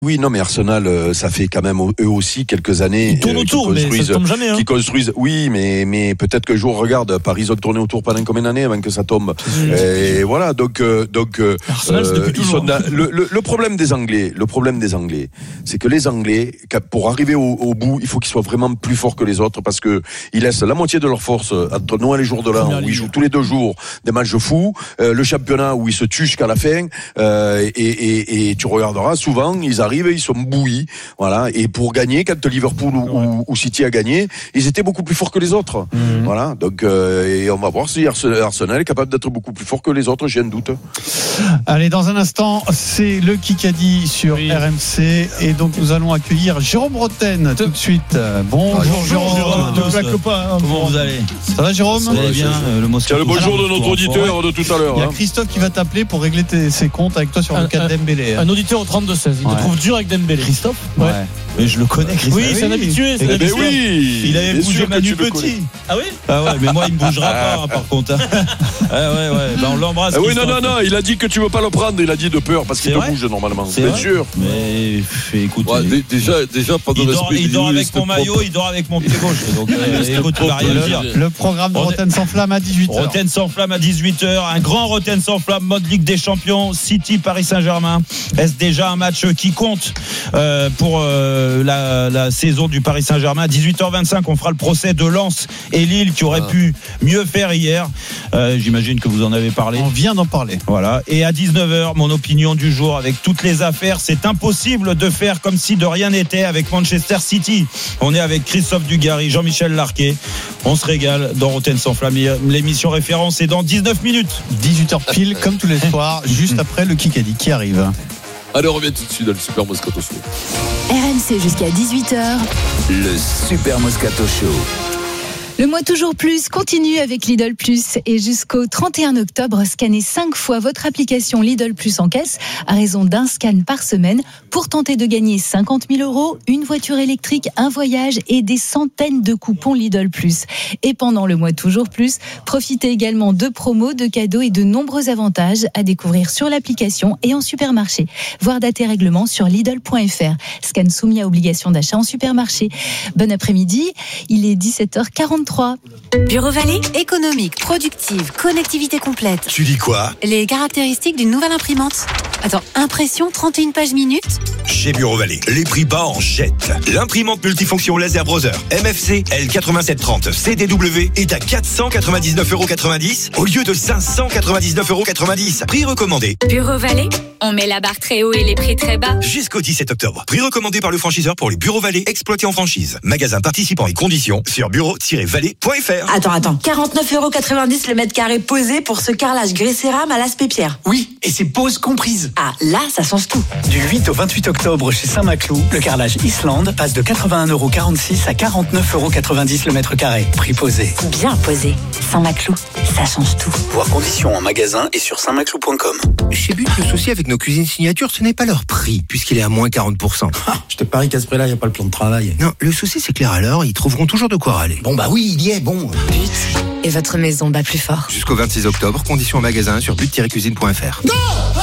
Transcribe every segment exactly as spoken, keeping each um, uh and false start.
Oui, non, mais Arsenal, euh, ça fait quand même eux aussi quelques années. Ils tournent euh, autour, mais ça ne tombe jamais. Hein. Qui construisent, oui, mais mais peut-être que je regarde, Paris ils ont tourné autour pendant combien d'années avant que ça tombe. Mmh. Et voilà, donc euh, donc euh, Arsenal, c'est depuis toujours. Dans, le, le, le problème des Anglais, le problème des Anglais, c'est que les Anglais, pour arriver au, au bout, il faut qu'ils soient vraiment plus forts que les autres parce que ils laissent la moitié de leur force entre Noël et jour de l'an où ils jouent tous les deux jours des matchs fous, euh, le championnat où ils se tuent jusqu'à la fin, euh, et, et, et tu regarderas souvent, ils arrivent, ils sont bouillis. Voilà, et pour gagner, quand Liverpool ou, ou, ou City a gagné, ils étaient beaucoup plus forts que les autres. Mmh. Voilà, donc euh, et on va voir si Arsenal est capable d'être beaucoup plus fort que les autres, j'ai un doute. Allez, dans un instant, c'est le Kikadi sur oui. R M C, et donc nous allons accueillir Jérôme Roten tout de suite. Bonjour, bonjour Jérôme. Jérôme. Ne plaque pas. Hein. Comment vous allez ? Ça va, Jérôme ? Ça va bien. Euh, le Tiens, le bonjour de notre auditeur ouais. de tout à l'heure. Il y a Christophe qui va t'appeler pour régler tes, ses comptes avec toi sur un, le cas de Dembélé. Un auditeur au trente-deux seize. Il ouais. te trouve dur avec Dembélé. Christophe ? Ouais. ouais. Mais je le connais, Christophe. Oui, c'est un habitué. C'est eh ben oui. Il avait bougé Manu Petit. Ah oui ? Ah ouais, mais moi, il me bougera pas, hein, par contre. Ah ouais, ouais. Ben, on l'embrasse. Ah oui, non, non, non. Il a dit que tu veux pas le prendre. Il a dit de peur parce qu'il te bouge normalement. C'est bien vrai sûr. Mais écoute. Ouais, d- déjà, déjà, pas de il respect. Dort, il dort avec mon maillot, propre. Il dort avec mon pied gauche. Donc, euh, écoute, tu vas rien dire. Le programme de Roten sans flamme à dix-huit heures. Roten sans flamme à dix-huit heures. Un grand Roten sans flamme, mode Ligue des Champions. City, Paris Saint-Germain. Est-ce déjà un match qui compte euh, pour euh, la, la saison du Paris Saint-Germain? À dix-huit heures vingt-cinq, on fera le procès de Lens et Lille qui aurait ah. pu mieux faire hier. Euh, j'imagine que vous en avez parlé. On vient d'en parler. Voilà. Et à dix-neuf heures, mon opinion du jour avec toutes les affaires. C'est impossible de faire comme si de rien n'était avec Manchester City. On est avec Christophe Dugarry, Jean-Michel Larquet. On se régale dans Roten sans flamme. L'émission référence est dans dix-neuf minutes. dix-huit heures pile, comme tous les soirs, juste après le Kikadi qui arrive. Allez, on revient tout de suite dans le Super Moscato Show. R M C jusqu'à dix-huit heures. Le Super Moscato Show. Le mois toujours plus continue avec Lidl Plus et jusqu'au trente et un octobre, scannez cinq fois votre application Lidl Plus en caisse à raison d'un scan par semaine pour tenter de gagner cinquante mille euros, une voiture électrique, un voyage et des centaines de coupons Lidl Plus. Et pendant le mois toujours plus, profitez également de promos, de cadeaux et de nombreux avantages à découvrir sur l'application et en supermarché. Voir date et règlement sur Lidl point F R. Scan soumis à obligation d'achat en supermarché. Bon après-midi, il est dix-sept heures quarante-trois. Bureau Vallée, économique, productive, connectivité complète. Tu dis quoi ? Les caractéristiques d'une nouvelle imprimante. Attends, impression trente et une pages minutes ? Chez Bureau Vallée, les prix bas en jette. L'imprimante multifonction laser browser M F C L quatre-vingt-sept trente C D W est à quatre cent quatre-vingt-dix-neuf euros quatre-vingt-dix au lieu de cinq cent quatre-vingt-dix-neuf euros quatre-vingt-dix. Prix recommandé. Bureau Vallée, on met la barre très haut et les prix très bas. Jusqu'au dix-sept octobre. Prix recommandé par le franchiseur pour les Bureaux Vallée exploités en franchise. Magasin participant et conditions sur bureau tiret vallée point F R. Attends, attends. quarante-neuf euros quatre-vingt-dix le mètre carré posé pour ce carrelage grès cérame à l'aspect pierre. Oui, et c'est pose comprise. Ah, là, ça change tout. Du huit au vingt-huit octobre chez Saint-Maclou, le carrelage Islande passe de quatre-vingt-un euros quarante-six à quarante-neuf euros quatre-vingt-dix le mètre carré. Prix posé. Bien posé. Saint-Maclou, ça change tout. Voir conditions en magasin et sur saint maclou point com. Chez But, le souci avec nos cuisines signature, ce n'est pas leur prix, puisqu'il est à moins quarante pour cent. Ah, je te parie qu'à ce prix-là, il n'y a pas le plan de travail. Non, le souci, c'est que les râleurs, ils trouveront toujours de quoi râler. Bon, bah oui, il y est, bon. But, et votre maison bat plus fort. Jusqu'au vingt-six octobre, conditions en magasin sur but tiret cuisine point F R.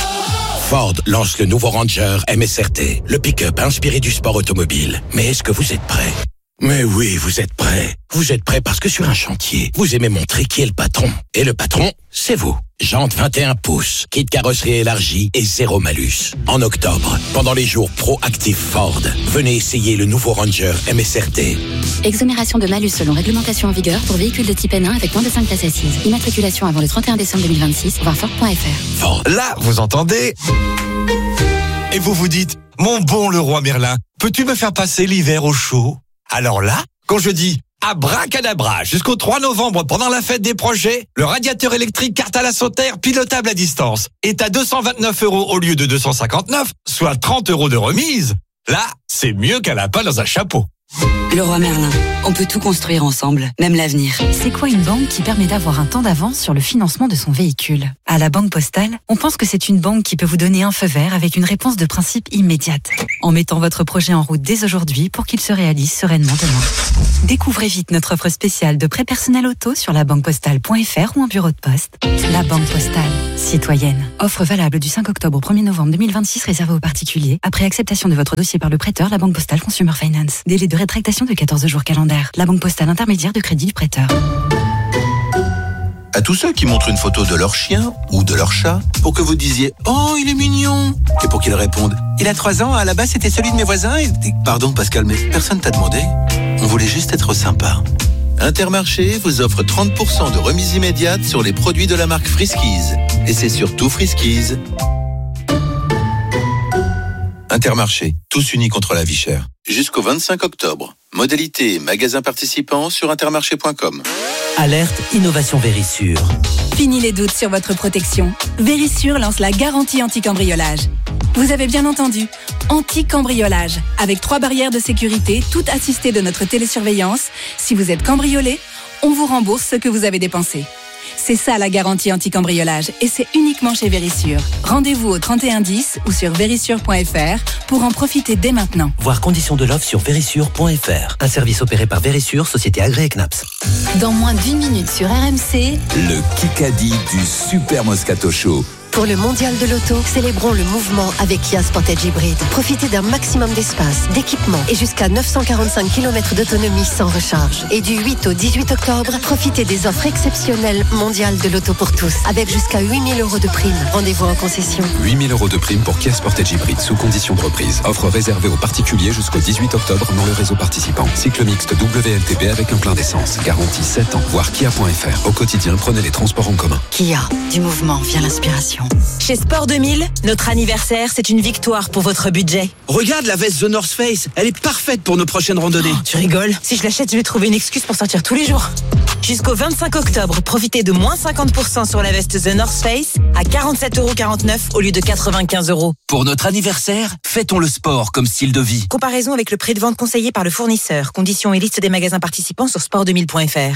Ford lance le nouveau Ranger M S R T, le pick-up inspiré du sport automobile. Mais est-ce que vous êtes prêts ? Mais oui, vous êtes prêts. Vous êtes prêts parce que sur un chantier, vous aimez montrer qui est le patron. Et le patron, c'est vous. Jantes vingt et un pouces, kit carrosserie élargie et zéro malus. En octobre, pendant les jours Pro-Active Ford, venez essayer le nouveau Ranger M S R T. Exonération de malus selon réglementation en vigueur pour véhicules de type N un avec moins de cinq places assises. Immatriculation avant le trente et un décembre deux mille vingt-six, voir Ford point F R. Ford. Là, vous entendez ? Et vous vous dites, mon bon Leroy Merlin, peux-tu me faire passer l'hiver au chaud ? Alors là, quand je dis abracadabra, jusqu'au trois novembre, pendant la fête des projets, le radiateur électrique Cartal à Sauterre, pilotable à distance, est à deux cent vingt-neuf euros au lieu de deux cent cinquante-neuf, soit trente euros de remise. Là, c'est mieux qu'un lapin dans un chapeau. Leroy Merlin, on peut tout construire ensemble, même l'avenir. C'est quoi une banque qui permet d'avoir un temps d'avance sur le financement de son véhicule ? À la Banque Postale, on pense que c'est une banque qui peut vous donner un feu vert avec une réponse de principe immédiate, en mettant votre projet en route dès aujourd'hui pour qu'il se réalise sereinement demain. Découvrez vite notre offre spéciale de prêt personnel auto sur la banque postale point f r ou en bureau de poste. La Banque Postale, citoyenne. Offre valable du cinq octobre au premier novembre deux mille vingt-six réservée aux particuliers. Après acceptation de votre dossier par le prêteur, la Banque Postale Consumer Finance. Délai de rétractation de quatorze jours calendaires. La Banque Postale intermédiaire de crédit du prêteur. À tous ceux qui montrent une photo de leur chien ou de leur chat pour que vous disiez « Oh, il est mignon !» et pour qu'ils répondent « Il a trois ans, à la base c'était celui de mes voisins et... » Pardon Pascal, mais personne t'a demandé. On voulait juste être sympa. Intermarché vous offre trente pour cent de remise immédiate sur les produits de la marque Friskies. Et c'est surtout Friskies. Intermarché, tous unis contre la vie chère. Jusqu'au vingt-cinq octobre. Modalité et magasins participants sur intermarché point com. Alerte Innovation Vérissure. Fini les doutes sur votre protection. Vérissure lance la garantie anti-cambriolage. Vous avez bien entendu, anti-cambriolage. Avec trois barrières de sécurité, toutes assistées de notre télésurveillance. Si vous êtes cambriolé, on vous rembourse ce que vous avez dépensé. C'est ça la garantie anti-cambriolage et c'est uniquement chez Vérissure. Rendez-vous au trente et un dix ou sur vérissure point f r pour en profiter dès maintenant. Voir conditions de l'offre sur vérissure point f r. Un service opéré par Vérissure, société agréée C N A P S. Dans moins d'une minute sur R M C, le Kikadi du Super Moscato Show. Pour le mondial de l'auto, célébrons le mouvement avec Kia Sportage Hybrid. Profitez d'un maximum d'espace, d'équipement et jusqu'à neuf cent quarante-cinq kilomètres d'autonomie sans recharge. Et du huit au dix-huit octobre, profitez des offres exceptionnelles mondiales de l'auto pour tous, avec jusqu'à huit mille euros de prime. Rendez-vous en concession. huit mille euros de prime pour Kia Sportage Hybrid sous condition de reprise. Offre réservée aux particuliers jusqu'au dix-huit octobre dans le réseau participant. Cycle mixte W L T P avec un plein d'essence. Garantie sept ans. Voir kia point f r. Au quotidien, prenez les transports en commun. Kia, du mouvement vient l'inspiration. Chez Sport deux mille, notre anniversaire, c'est une victoire pour votre budget. Regarde la veste The North Face, elle est parfaite pour nos prochaines randonnées. Oh, tu rigoles? Si je l'achète, je vais trouver une excuse pour sortir tous les jours. Jusqu'au vingt-cinq octobre, profitez de moins cinquante pour cent sur la veste The North Face à quarante-sept euros quarante-neuf au lieu de quatre-vingt-quinze euros. Pour notre anniversaire, fêtons le sport comme style de vie. Comparaison avec le prix de vente conseillé par le fournisseur. Conditions et liste des magasins participants sur sport deux mille point f r.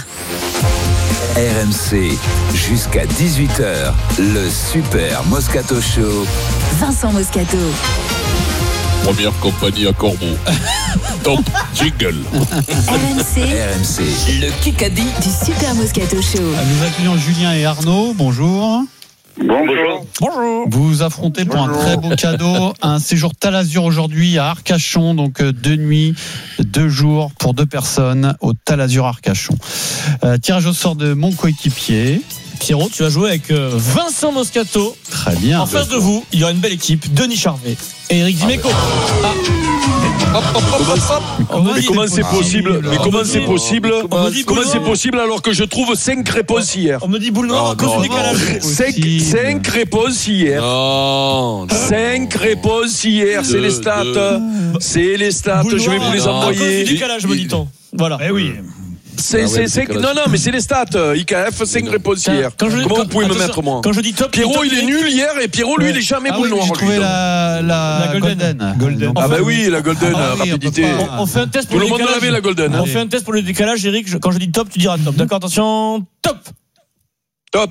R M C, jusqu'à dix-huit heures, le Super Moscato Show. Vincent Moscato. Première compagnie à Corbeau. Top jingle. R M C. R M C, le Kikadi du Super Moscato Show. Nous accueillons Julien et Arnaud. Bonjour. Bonjour. Bonjour. Vous vous affrontez pour Bonjour. un très beau cadeau, un séjour Talazur aujourd'hui à Arcachon, donc deux nuits, deux jours pour deux personnes au Talazur Arcachon. Euh, tirage au sort de mon coéquipier. Pierrot, tu vas jouer avec euh, Vincent Moscato. Très bien. En face de vous, il y aura une belle équipe. Denis Charvet et Eric Dimeco. Ah, ah. Hop, hop, hop, hop, hop. Mais comment c'est possible? Mais comment c'est possible? Comment c'est possible alors que je trouve cinq réponses hier? On me dit boule noire à cause du décalage. cinq réponses hier. Non. cinq réponses hier. C'est les stats. C'est les stats. Je vais vous les envoyer. À cause du décalage, me dit-on. Voilà. Eh oui. C'est, c'est, c'est, non, non, mais c'est les stats. I K F, cinq réponses hier. Quand je, Comment quand, vous pouvez me mettre, moi? Quand je dis top, Pierrot, top il est nul hier et Pierrot, lui, ouais. il est jamais ah boule oui, noire. J'ai trouvé la, la, la Golden. Golden. Golden. Ah, bah oui, la Golden, ah, oui, rapidité. On, on fait un test pour Tout le, le monde avait la Golden. On fait un test pour le décalage, Eric. Je, quand je dis top, tu diras top. D'accord, attention, top. Top.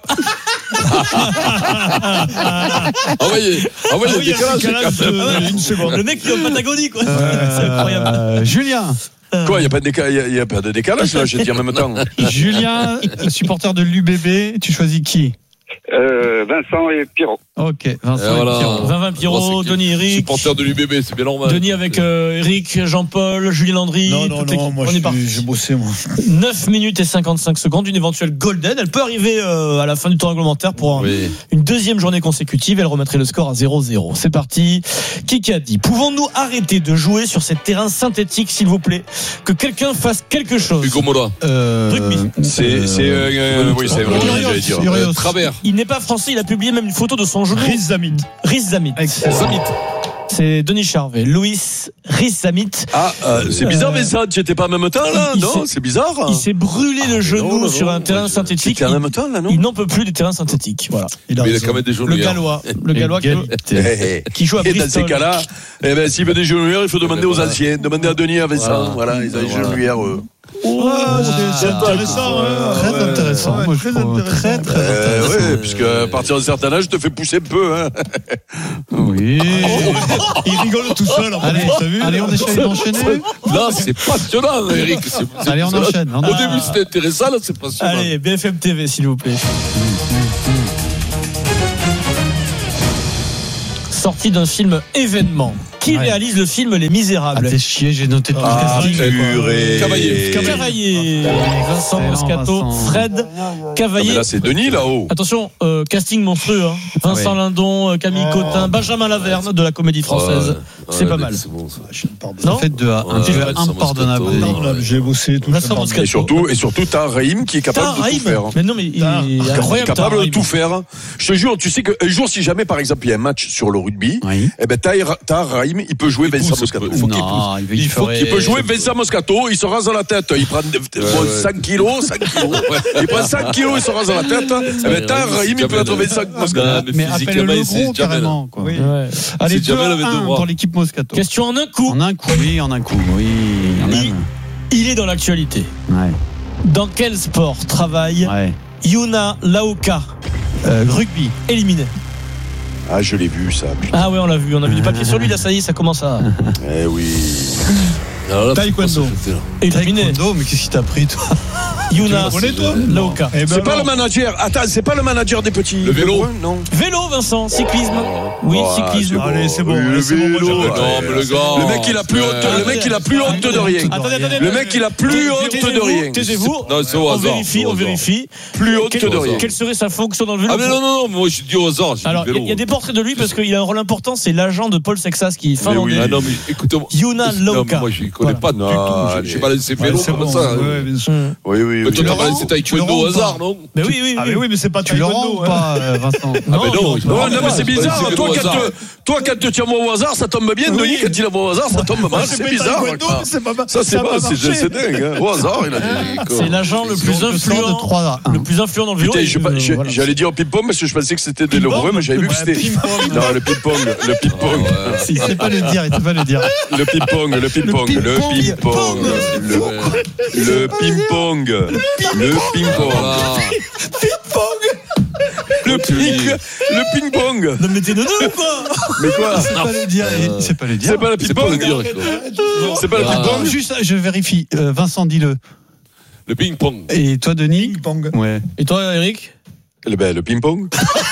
Envoyez, envoyez le décalage. Une seconde. Le mec, il est en Patagonie, quoi. C'est incroyable. Julien. Quoi, il n'y a pas de décalage, il y a pas de décalage là, j'ai dit en même temps. Julien, supporter de l'U B B, tu choisis qui? Euh, Vincent et Pierrot. Ok, Vincent et, voilà. et Pierrot. Vingt Pierrot, Denis, Eric. Supporter de l'U B B, c'est bien normal. Denis avec euh, Eric, Jean-Paul, Julien Landry. Non, non, non, moi j'ai bossé, moi. neuf minutes et cinquante-cinq secondes, une éventuelle Golden. Elle peut arriver euh, à la fin du temps réglementaire pour un, oui. une deuxième journée consécutive. Elle remettrait le score à zéro zéro. C'est parti. Qui a dit? Pouvons-nous arrêter de jouer sur ces terrains synthétiques, s'il vous plaît? Que quelqu'un fasse quelque chose. Hugo Mola. Euh, Rugby. C'est, c'est, euh, euh, oui, c'est vrai, j'allais dire. Euh, Travers. Il n'est pas français, il a publié même une photo de son genou. Riz Zamit. Riz Zamit. Zamit. C'est Denis Charvet. Louis Rizamit. Ah, euh, c'est bizarre, mais ça, tu étais pas en même temps, là? Non, c'est bizarre. Il s'est brûlé le genou non, non, sur un non, terrain non, synthétique. C'était en même temps, là, non? Il n'en peut plus des terrains synthétiques. Voilà. Il a, il a quand même des genouillères. Le Gallois. Le Gallois qui, qui joue à Bristol. Et dans ces cas-là, eh ben, s'il veut des genouillères, il faut demander aux anciens. Demander à Denis, à Vincent. Voilà, voilà ils ont des genouillères, eux. Oh, c'est intéressant, hein. Très ouais, intéressant. Ouais, Moi, très je trouve intéressant. très, très euh, intéressant. Oui, puisque à partir d'un certain âge, je te fais pousser un peu. Hein. Oui. Il rigole tout seul. Allez, t'as vu allez, on essaie d'enchaîner. Là, c'est passionnant, Eric. C'est, c'est allez, on enchaîne. On Au a... début, c'était intéressant, là, c'est passionnant. Allez, B F M T V, s'il vous plaît. Sortie d'un film événement. Qui ouais. réalise le film Les Misérables? Ah, t'es chier, j'ai noté tout ah, le casting. Cavaillé. Cavaillé. Vincent Moscato, Fred Cavaillé. Non, mais là, c'est Denis, là-haut. Attention, euh, casting monstrueux. Hein. Vincent ah, ouais. Lindon, Camille oh. Cotin, Benjamin Laverne de la Comédie Française. Ouais. C'est ouais, pas mal. C'est bon, ça. Non, fait de un ouais, impardonnable. J'ai bossé tout ça. Et surtout, et surtout, t'as Raïm qui est capable de tout faire. Mais non, mais il est incroyable. Capable de tout faire. Je te jure, tu sais qu'un jour, si jamais, par exemple, il y a un match sur le rugby, eh ben, t'as Raïm, il peut jouer Vincent Moscato. Il faut qu'il pousse. Il, faut qu'il peut jouer Vincent Moscato, il se rase dans la tête. Il prend cinq kilos, cinq kilos. Il prend cinq kilos, il se rase dans la tête. Eh ben, t'as Raïm, il peut être Vincent Moscato. Mais appelle-le gros carrément. Allez, deux à un pour l'équipe Moscato. Question en un coup. En un coup, oui, en un coup, oui. Il est dans l'actualité. Ouais. Dans quel sport travaille ouais. Yuna Laoka? euh, Rugby. Éliminé. Ah, je l'ai vu, ça. Putain. Ah ouais, on l'a vu. On a vu du papier sur lui. Là, ça y est, ça commence à. Eh oui. Là, Taekwondo. Éliminé. Taekwondo, mais qu'est-ce qui t'a pris, toi? Yuna Laoka. Eh ben c'est non. pas le manager. Attends, c'est pas le manager des petits. Le vélo. Non. Vélo, Vincent. Cyclisme. Oui, oh, cyclisme. Bon. Allez, c'est bon. Le c'est vélo. Bon, moi, non, mais le gars. Le mec, il a plus honte. Le mec, il a plus honte de rien. Attendez, attendez. Le mec, il a plus honte de rien. Taisez-vous. Non, c'est au hasard. On vérifie, on vérifie. Plus honte de rien. Quelle serait sa fonction dans le vélo? Ah mais non, non, non. Moi, je dis au hasard. Alors, il y a des portraits de lui parce qu'il a un rôle important. C'est l'agent de Paul Sexas qui est finlandais. Ah non, mais écoutez-moi. Yuna Laoka. Moi, je ne connais pas du tout. Je sais pas laisser vélo comme ça. Oui, oui. Mais tu n'as pas laissé taekwondo au hasard, non? Mais oui, oui. Ah mais oui, mais c'est pas tu le rends pas, Vincent. Non, non, non, mais c'est bizarre. Toi, quand tu tiens moi au hasard, ça tombe bien. Denis, quand il a moi au hasard, ça tombe mal. C'est bizarre. Ça, c'est pas, c'est dingue. Au hasard, il a dit. C'est l'agent le plus influent, le plus influent dans le vélo. J'allais dire au ping-pong parce que je pensais que c'était des Lebrun, mais j'avais vu que c'était. Non, le ping-pong, le ping-pong. Il sait pas le dire, il sait pas le dire. Le ping-pong, le ping-pong, le ping-pong, le ping-pong, le ping-pong. Le ping, le ping-pong. Non mais t'es de deux ou quoi? Mais quoi? Il sait pas le dire. Il sait pas le dire. C'est pas le ping-pong. C'est pas le ping-pong. Juste, je vérifie. Vincent, dis-le. Le ping-pong. Et toi, Denis? Ping-pong. Ouais. Et toi, Eric? Le ben le ping-pong.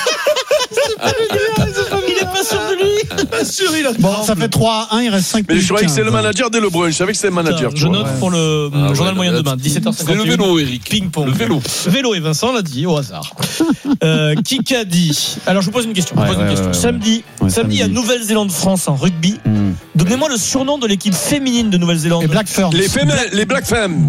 Il est pas sûr de lui. Pas sûr, il a. Bon, ça fait trois à un, il reste cinq minutes. Mais je croyais que c'est le manager des Lebrun. Je savais que c'était le manager. Je note pour le ah, journal ouais, moyen de demain, dix-sept heures cinquante-huit. C'est le vélo, Eric. Ping-pong. Le vélo. Vélo, et Vincent l'a dit au hasard. euh, qui qu'a dit? Alors, je vous pose une question. Je vous pose ouais, une question. Ouais, ouais, samedi, ouais, samedi, il y a Nouvelle-Zélande-France en rugby. Mm. Donnez-moi le surnom de l'équipe féminine de Nouvelle-Zélande. Les Black Ferns. Les femmes, les Black Femmes.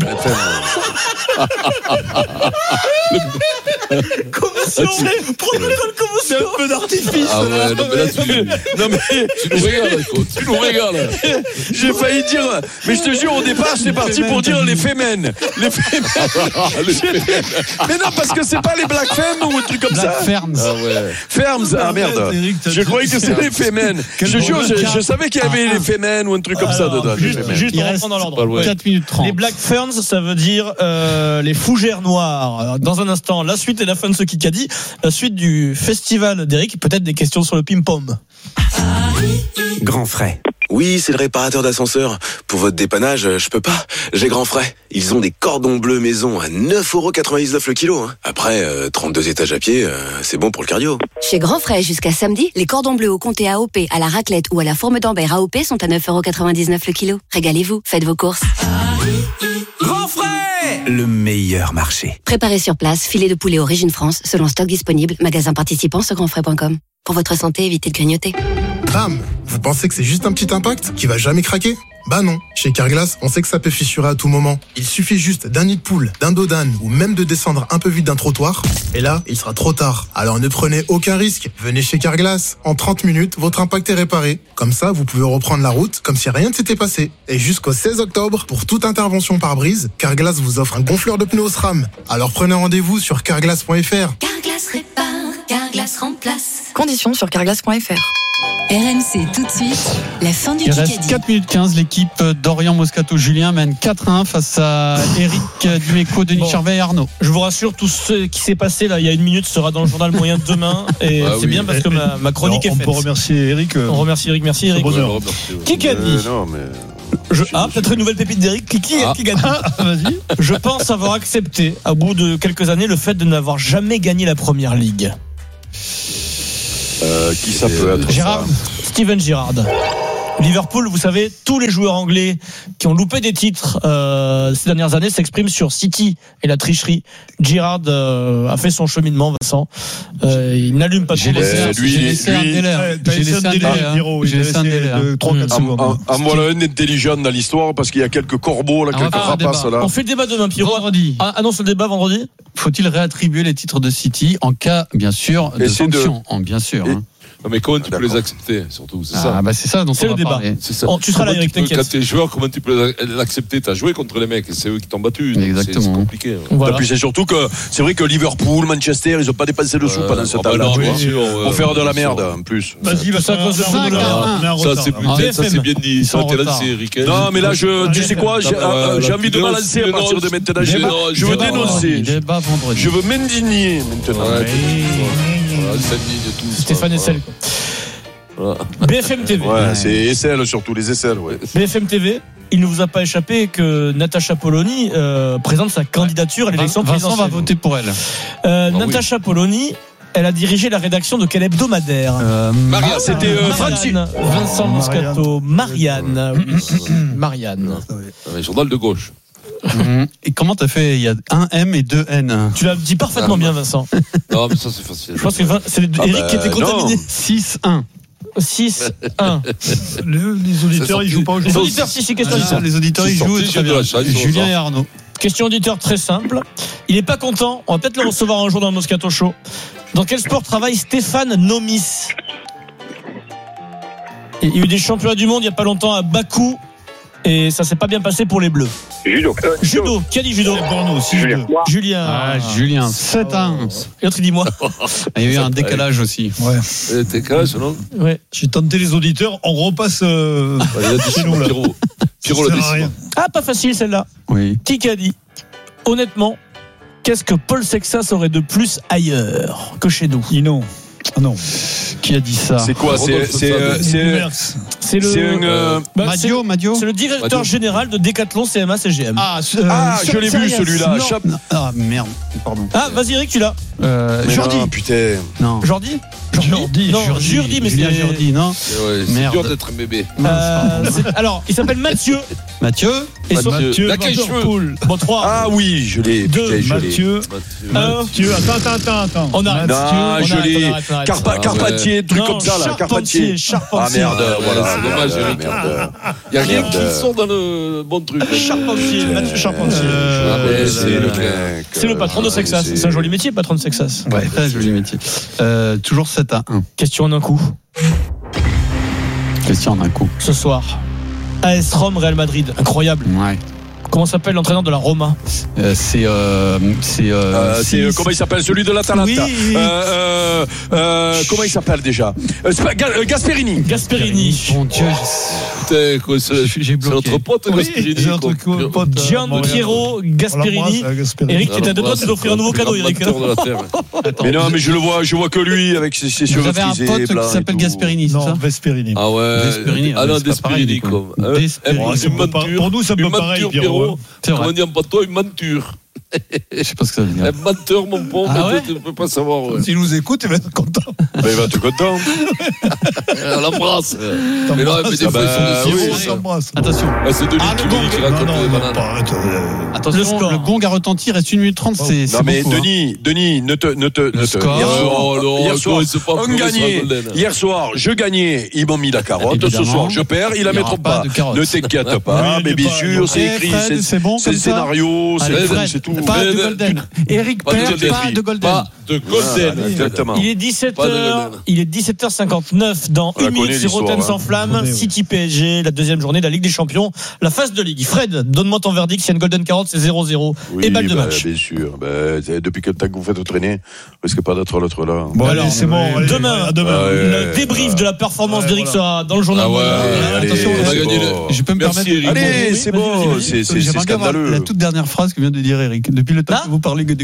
Commotion. Protocole commotion. C'est un peu d'artifice. Ah ouais, non mais là tu, non, mais... tu nous régales, tu nous régales. J'ai failli dire, mais je te jure, au départ, j'étais parti pour dire les femmes. Les femmes. Mais non, parce que c'est pas les Black Femmes ou un truc comme Black ça. Ferns. Ah ouais. Ferms, ah merde. Je croyais que c'était les femmes. Je te jure, je, je savais qu'il y avait les femmes ou un truc comme ça dedans. Juste, juste on reprend dans l'ordre. quatre minutes trente. Les Black Ferns, ça veut dire euh, les fougères noires. Dans un instant, la suite et la fin de ce qui qu'a dit. La suite du festival d'Eric, peut-être des questions sur le ping-pong. Grand Frais. Oui, c'est le réparateur d'ascenseur. Pour votre dépannage, je peux pas. J'ai Grand Frais. Ils ont des cordons bleus maison à neuf euros quatre-vingt-dix-neuf le kilo. Après, euh, trente-deux étages à pied, euh, c'est bon pour le cardio. Chez Grand Frais, jusqu'à samedi, les cordons bleus au comté A O P, à la raclette ou à la fourme d'Ambert A O P sont à neuf euros quatre-vingt-dix-neuf le kilo. Régalez-vous, faites vos courses. Grand Frais, le meilleur marché. Préparez sur place, filet de poulet Origine France, selon stock disponible, magasin participant sur grand frais point com. Pour votre santé, évitez de grignoter. Bam! Vous pensez que c'est juste un petit impact qui va jamais craquer? Bah non, chez Carglass, on sait que ça peut fissurer à tout moment. Il suffit juste d'un nid de poule, d'un dos d'âne ou même de descendre un peu vite d'un trottoir. Et là, il sera trop tard. Alors ne prenez aucun risque. Venez chez Carglass. En trente minutes, votre impact est réparé. Comme ça, vous pouvez reprendre la route comme si rien ne s'était passé. Et jusqu'au seize octobre, pour toute intervention par brise, Carglass vous offre un gonfleur de pneus SRAM. Alors prenez rendez-vous sur carglass point f r. Carglass répare, Carglass remplace. Conditions sur carglass point f r. R M C tout de suite, la fin du Il reste Kikadi. quatre minutes quinze, l'équipe d'Orient Moscato Julien mène quatre un face à Eric Duméco, Denis Bon. Charvet et Arnaud. Je vous rassure, tout ce qui s'est passé là il y a une minute sera dans le journal moyen de demain. Et Ah c'est oui. bien parce que ma, ma chronique Alors, est faite. on peut remercier Eric. euh, On remercie Eric, merci Eric. bonheur. Qui qu'a dit Euh, non, mais. Je- Ah, peut-être une nouvelle pépite d'Eric. Qui, qui, Ah. qui a dit Vas-y. Je pense avoir accepté, au bout de quelques années, le fait de n'avoir jamais gagné la première ligue. Euh, qui ça peut être Gérard, ça Steven Gerrard. Liverpool, vous savez, tous les joueurs anglais qui ont loupé des titres euh, ces dernières années s'expriment sur City et la tricherie. Gerrard euh, a fait son cheminement, Vincent. Euh, il n'allume pas J'ai tout. laissé, un- lui, j'ai laissé un lui- délai. Ouais, t'as J'ai laissé laissé un un délai, délai. hein. Pierrot, J'ai il a laissé un laissé délai. hein. de trois quatre En, secondes. en, en voilà un intelligent dans l'histoire parce qu'il y a quelques corbeaux là, Ah, on va quelques faire un rapaces débat. là. On fait le débat demain, Pierrot. Vendredi. Ah, annonce le débat vendredi. Faut-il réattribuer les titres de City en cas, bien sûr, de Essaie de- sanction en, Bien sûr. Et- hein. Non, mais comment tu peux D'accord. les accepter, surtout, c'est Ah, ça. bah c'est ça dont C'est on le va débat. parler. C'est ça. Oh, tu seras là, Comment Eric, tu peux- t'inquiète. Quand t'es joueur, comment tu peux l'accepter? T'as joué contre les mecs et c'est eux qui t'ont battu. donc Exactement. C'est c'est compliqué. Voilà. Et puis c'est surtout que c'est vrai que Liverpool, Manchester, ils ont pas dépensé de sous Euh, pendant ce ah bah temps-là, non, tu bien vois, sûr, ouais, pour faire de la bien sûr. merde en plus. Vas-y, va Ça cause de cinq Bruno à Là. un, on est en Ça, retard, c'est là. plus- Ah, ça, c'est B F M. bien dit. Ils sont Ça, en t'es retard. lancé, Eric. hein. Non, mais là, je, tu sais quoi, j'ai Non, mais euh, la j'ai envie de finance, balancer à finance, partir de maintenant. Je, finance, je veux débat dénoncer. Débat vendredi. Je veux m'indigner maintenant. Ouais, voilà, c'est dit de tout. Stéphane Essel. quoi. Voilà. B F M T V. Ouais, c'est aisselle surtout, les aisselles, ouais. B F M T V. Il ne vous a pas échappé que Natacha Polony euh, présente sa candidature à l'élection Vincent va présidentielle. voter pour elle. Euh, Ah oui. Natacha Polony, elle a dirigé la rédaction de quel hebdomadaire Euh, Marianne, c'était euh, Francis. Marianne, Vincent Moscato, Marianne, oui. Marianne. Un journal de gauche. Mhm. Et comment t'as fait? Il y a un M et deux N. Tu l'as dit parfaitement bien, Vincent. Non, mais ça, c'est facile. Je pense que Vin- c'est Ah Eric bah, qui était contaminé. six un. six un. Le- Les auditeurs, ils jouent pas au Les jeu. auditeurs, si, si, question Ah, auditeur. les auditeurs, ils C'est jouent. sorti, très j'ai de bien. la chance, ils sont Julien au et Arnaud. Question auditeur très simple. Il est pas content. On va peut-être le recevoir un jour dans le Moscato Show. Dans quel sport travaille Stéphane Nomis? Il y a eu des championnats du monde il y a pas longtemps à Bakou. Et ça s'est pas bien passé pour les Bleus. Judo. Euh, Judo. Qui a dit judo? Borno, six Julien. deux. Julien. Ah, Julien, sept un. Et l'autre, il dit moi. Il y a eu un décalage aussi. Ouais. Eh, T'es cash, non? Ouais. J'ai tenté les auditeurs, on repasse euh, Il a dit chez nous là. Pierrot. Pierrot Ça l'a sert à dit. rien. Ah, pas facile celle-là. Oui. Qui a dit? Honnêtement, qu'est-ce que Paul Sexas aurait de plus ailleurs que chez nous? Ino. Ah non. Qui a dit ça? C'est quoi? C'est Rodolphe c'est Saad. euh, c'est Merckx. C'est le. c'est un, euh, Bah, Madio, Madio. C'est le directeur Madio. général de Decathlon C M A C G M. Ah, ce- Ah, euh, je l'ai vu Serias. celui-là. Non. Chap- Ah, merde. Pardon. Ah, vas-y Eric, tu l'as. Euh, Mais Jordi. non, putain. Non. Jordi Jordi, Non, Jordi. Jordi, mais Julien c'est. Jordi, non. Eh ouais, C'est Merde. dur d'être un bébé. Euh, c'est- alors, il s'appelle Mathieu. Mathieu. Et son. Mathieu La Van cache Der cheveux. Poel. Bon, trois. Ah oui, je l'ai. Deux, putain, je l'ai. Mathieu. Un. Mathieu. Attends, attends, attends, attends. On arrête. Non, On je arrête, l'ai. on arrête, on arrête. Carpa- Ah, Carpatier, truc Non, comme ça là. Charpentier, Carpatier. Charpentier. Ah merde, Ouais, voilà. c'est dommage, merde, Eric. merde. Il n'y a rien Merde. qui sort dans le bon truc. Charpentier, Mathieu Charpentier. Ah, mais Euh, c'est le euh, mec. C'est le patron de Ah, Sexas. c'est- C'est un joli métier, patron de Sexas. Ouais, très joli métier. Euh, toujours sept à un. Question en un coup. Question en un coup. Ce soir. A S Rome, Real Madrid. Incroyable. Ouais. Comment s'appelle l'entraîneur de la Roma? Euh, c'est. Euh, c'est. Euh, Euh, c'est euh, six. comment il s'appelle, celui de l'Atalanta. Oui, oui. Euh, euh, euh, comment il s'appelle déjà? Euh, c'est pas- Ga- euh, Gasperini. Gasperini. Mon Dieu, Putain, quoi, c'est j'ai c'est bloqué. notre pote, Oui, Gasperini. c'est quoi. notre co- pote. euh, Gian Montréal. Piero On l'embrasse, Gasperini. euh, Gasperini. Eric, tu étais à deux doigts de nous offrir un nouveau cadeau, Eric. Le de la terre. Attends, Mais non, vous- mais je le vois, je vois que lui avec ses, ses Vous cheveux avez un frisés, pote blancs qui et s'appelle tout. Gasperini, c'est Non, ça? Vesperini. Ah ouais. Desperini, Ah non, c'est pas pareil, Desperini, du coup. comme. Hein Desperini. Une Oh, c'est une pas- menture. pour nous, c'est un peu Une pareil, menture, Pierrot. Pierrot. C'est vrai. Comment on dit en bateau, une menture. Je sais pas ce que ça veut dire. Un menteur, mon pauvre, Ah ouais tu ne peux pas savoir. Ouais. S'il nous écoute, il va être content. Ben, il va être content. On l'embrasse. Mais là, mais des fois, bah, ils sont oui, des ça. sirop. Attention. Ah, c'est Denis Ah, qui le me gong. dit qu'il Non, raconte non, des non, bananes. pas, arrête, euh, Attention, Le score. le gong a retenti, il reste une minute trente, c'est, c'est Non mais beaucoup, hein. Denis, Denis, ne te, ne te, ne te. score. Hier soir, Oh, non, hier non, soir, c'est pas on pour gagnait. ça, Golden. Hier soir, je gagnais, ils m'ont mis la carotte. Évidemment. Ce soir, je perds, ils la Il y aura mettront pas pas. de carotte. Ne t'inquiète pas, Oui, mais il bien est pas- sûr, c'est Eh, écrit, Fred, c'est c'est bon c'est comme le ça scénario, Allez, c'est Fred, c'est tout. pas de Mais- Golden. Eric Pas de perd, Golden. pas de Golden. Pas de Golden. Voilà, exactement. Il est dix-sept Pas de heures, Golden. il est dix-sept heures cinquante-neuf dans On la une minute connaît, sur Rotten l'histoire, sans hein. flamme, On connaît, oui. City P S G, la deuxième journée de la Ligue des Champions, la phase de Ligue. Fred, donne-moi ton verdict, s'il y a une Golden carotte, c'est zéro zéro Oui, et balle de bah, match. bien sûr. Bah, c'est- depuis que, tant que vous faites traîner, risque pas d'être l'autre là. Bon, Alors, allez, c'est bon. allez, Demain, à demain. Ouais. le débrief de la performance Ouais, d'Eric voilà. sera dans le journal. Ah ouais, moyen. allez, Attention, on a c'est gagné bon. Je peux me Merci, permettre. Eric. Allez, Oui, c'est vas-y, bon, vas-y. c'est c'est- c'est J'aimerais bien avoir scandaleux. la toute dernière phrase que vient de dire Eric. Depuis le temps Ah que vous parlez que de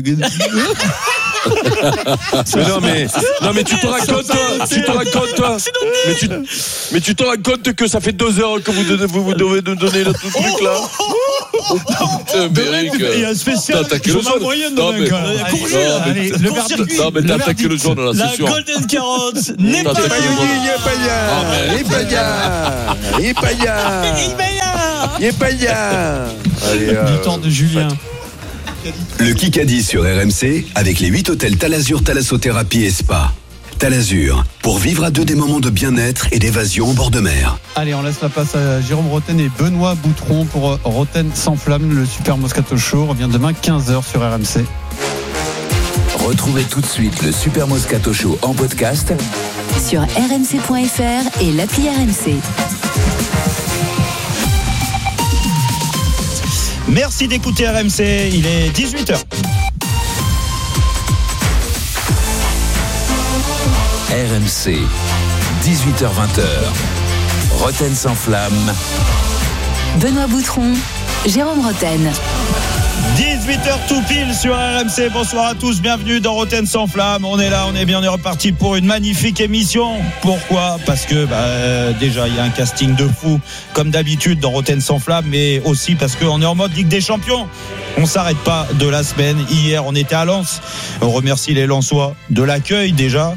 Mais non, mais, non, mais tu te rends compte, toi, tu te rends compte, toi, mais tu, mais tu te rends compte que ça fait deux heures que vous, devez- vous, vous devez nous donner le tout truc là. Putain, mais Eric, Il y a un spécial. t'as attaqué le sur ma jaune. moyenne Non, demain, mais- quand même. Allez, Allez, courgette, allez, allez, le court verdict. circuit. Non, mais Le t'as attaqué le verdict. jaune là, La c'est sûr. Golden carotte n'est T'as pas attaqué le jaune. Il est pas Ah, bien, mais- il est pas bien, il est pas bien, il est pas bien. Allez, euh, Victoire de Julien. Le Kikadi sur R M C avec les huit hôtels Talazur Thalassothérapie et Spa. Talazur, pour vivre à deux des moments de bien-être et d'évasion au bord de mer. Allez, on laisse la place à Jérôme Roten et Benoît Boutron pour euh, Roten sans flamme. Le Super Moscato Show revient demain quinze heures sur R M C. Retrouvez tout de suite le Super Moscato Show en podcast Sur r m c point f r et l'appli R M C. Merci d'écouter R M C, il est dix-huit heures. R M C, dix-huit heures vingt. Roten sans flamme. Benoît Boutron, Jérôme Roten. dix-huit heures tout pile sur R M C. Bonsoir à tous, bienvenue dans Roten sans flamme. On est là, on est bien, on est reparti pour une magnifique émission. Pourquoi ? Parce que bah, euh, déjà il y a un casting de fou comme d'habitude dans Roten sans flamme, mais aussi parce qu'on est en mode Ligue des Champions. On s'arrête pas de la semaine. Hier on était à Lens. On remercie les Lensois de l'accueil déjà,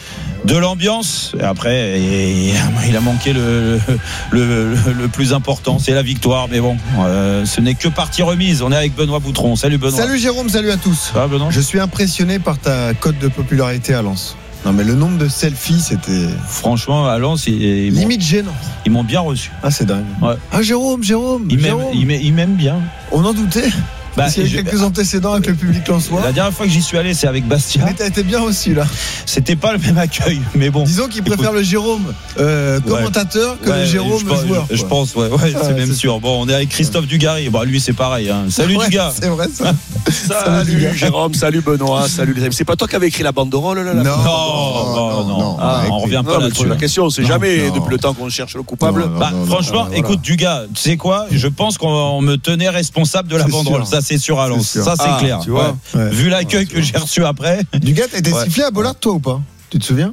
de l'ambiance, et après et, il a manqué le, le, le, le plus important, c'est la victoire, mais bon euh, ce n'est que partie remise. On est avec Benoît Boutron. Salut Benoît. Salut Jérôme, salut à tous. Ça va, Benoît ? Je suis impressionné par ta cote de popularité à Lens. Non mais le nombre de selfies, c'était Franchement à Lens ils, ils m'ont, limite gênant. ils m'ont bien reçu. Ah c'est dingue. Ouais. Ah Jérôme, Jérôme, Ils m'aiment, Jérôme. ils m'aiment- ils m'aiment bien. On en doutait. Bah, Parce qu'il y a je- quelques antécédents avec le public lensois. La dernière fois que j'y suis allé, c'est avec Bastia. Mais t'as été bien aussi là. C'était pas le même accueil, mais bon. Disons qu'il préfère le Jérôme euh, commentateur que Ouais, le Jérôme je pense, joueur. Je, je quoi. pense, ouais, ouais, Ouais, c'est même c'est sûr. Bon, on est avec Christophe Dugarry. Bon, lui, c'est pareil. Hein. Salut Ouais, Dugas. C'est vrai ça. Salut Jérôme, salut Benoît, salut le Grim. C'est pas toi qui avais écrit la banderole là, là Non, Non, non, non. non, Ah, arrêtez. on revient Non, pas mais là-dessus. c'est la question, on sait Non, jamais non. depuis le temps qu'on cherche le coupable. Non, non. Bah, franchement, voilà. écoute, Dugas, tu sais quoi ? Je pense qu'on me tenait responsable de la C'est banderole. sûr. Ça, c'est sûr à Lens. C'est sûr. Ça, c'est Ah, clair. tu vois. Ouais. Ouais. Vu l'accueil que j'ai reçu après. Dugas, t'as été Ouais. sifflé à Bollard toi ou pas? Tu te souviens?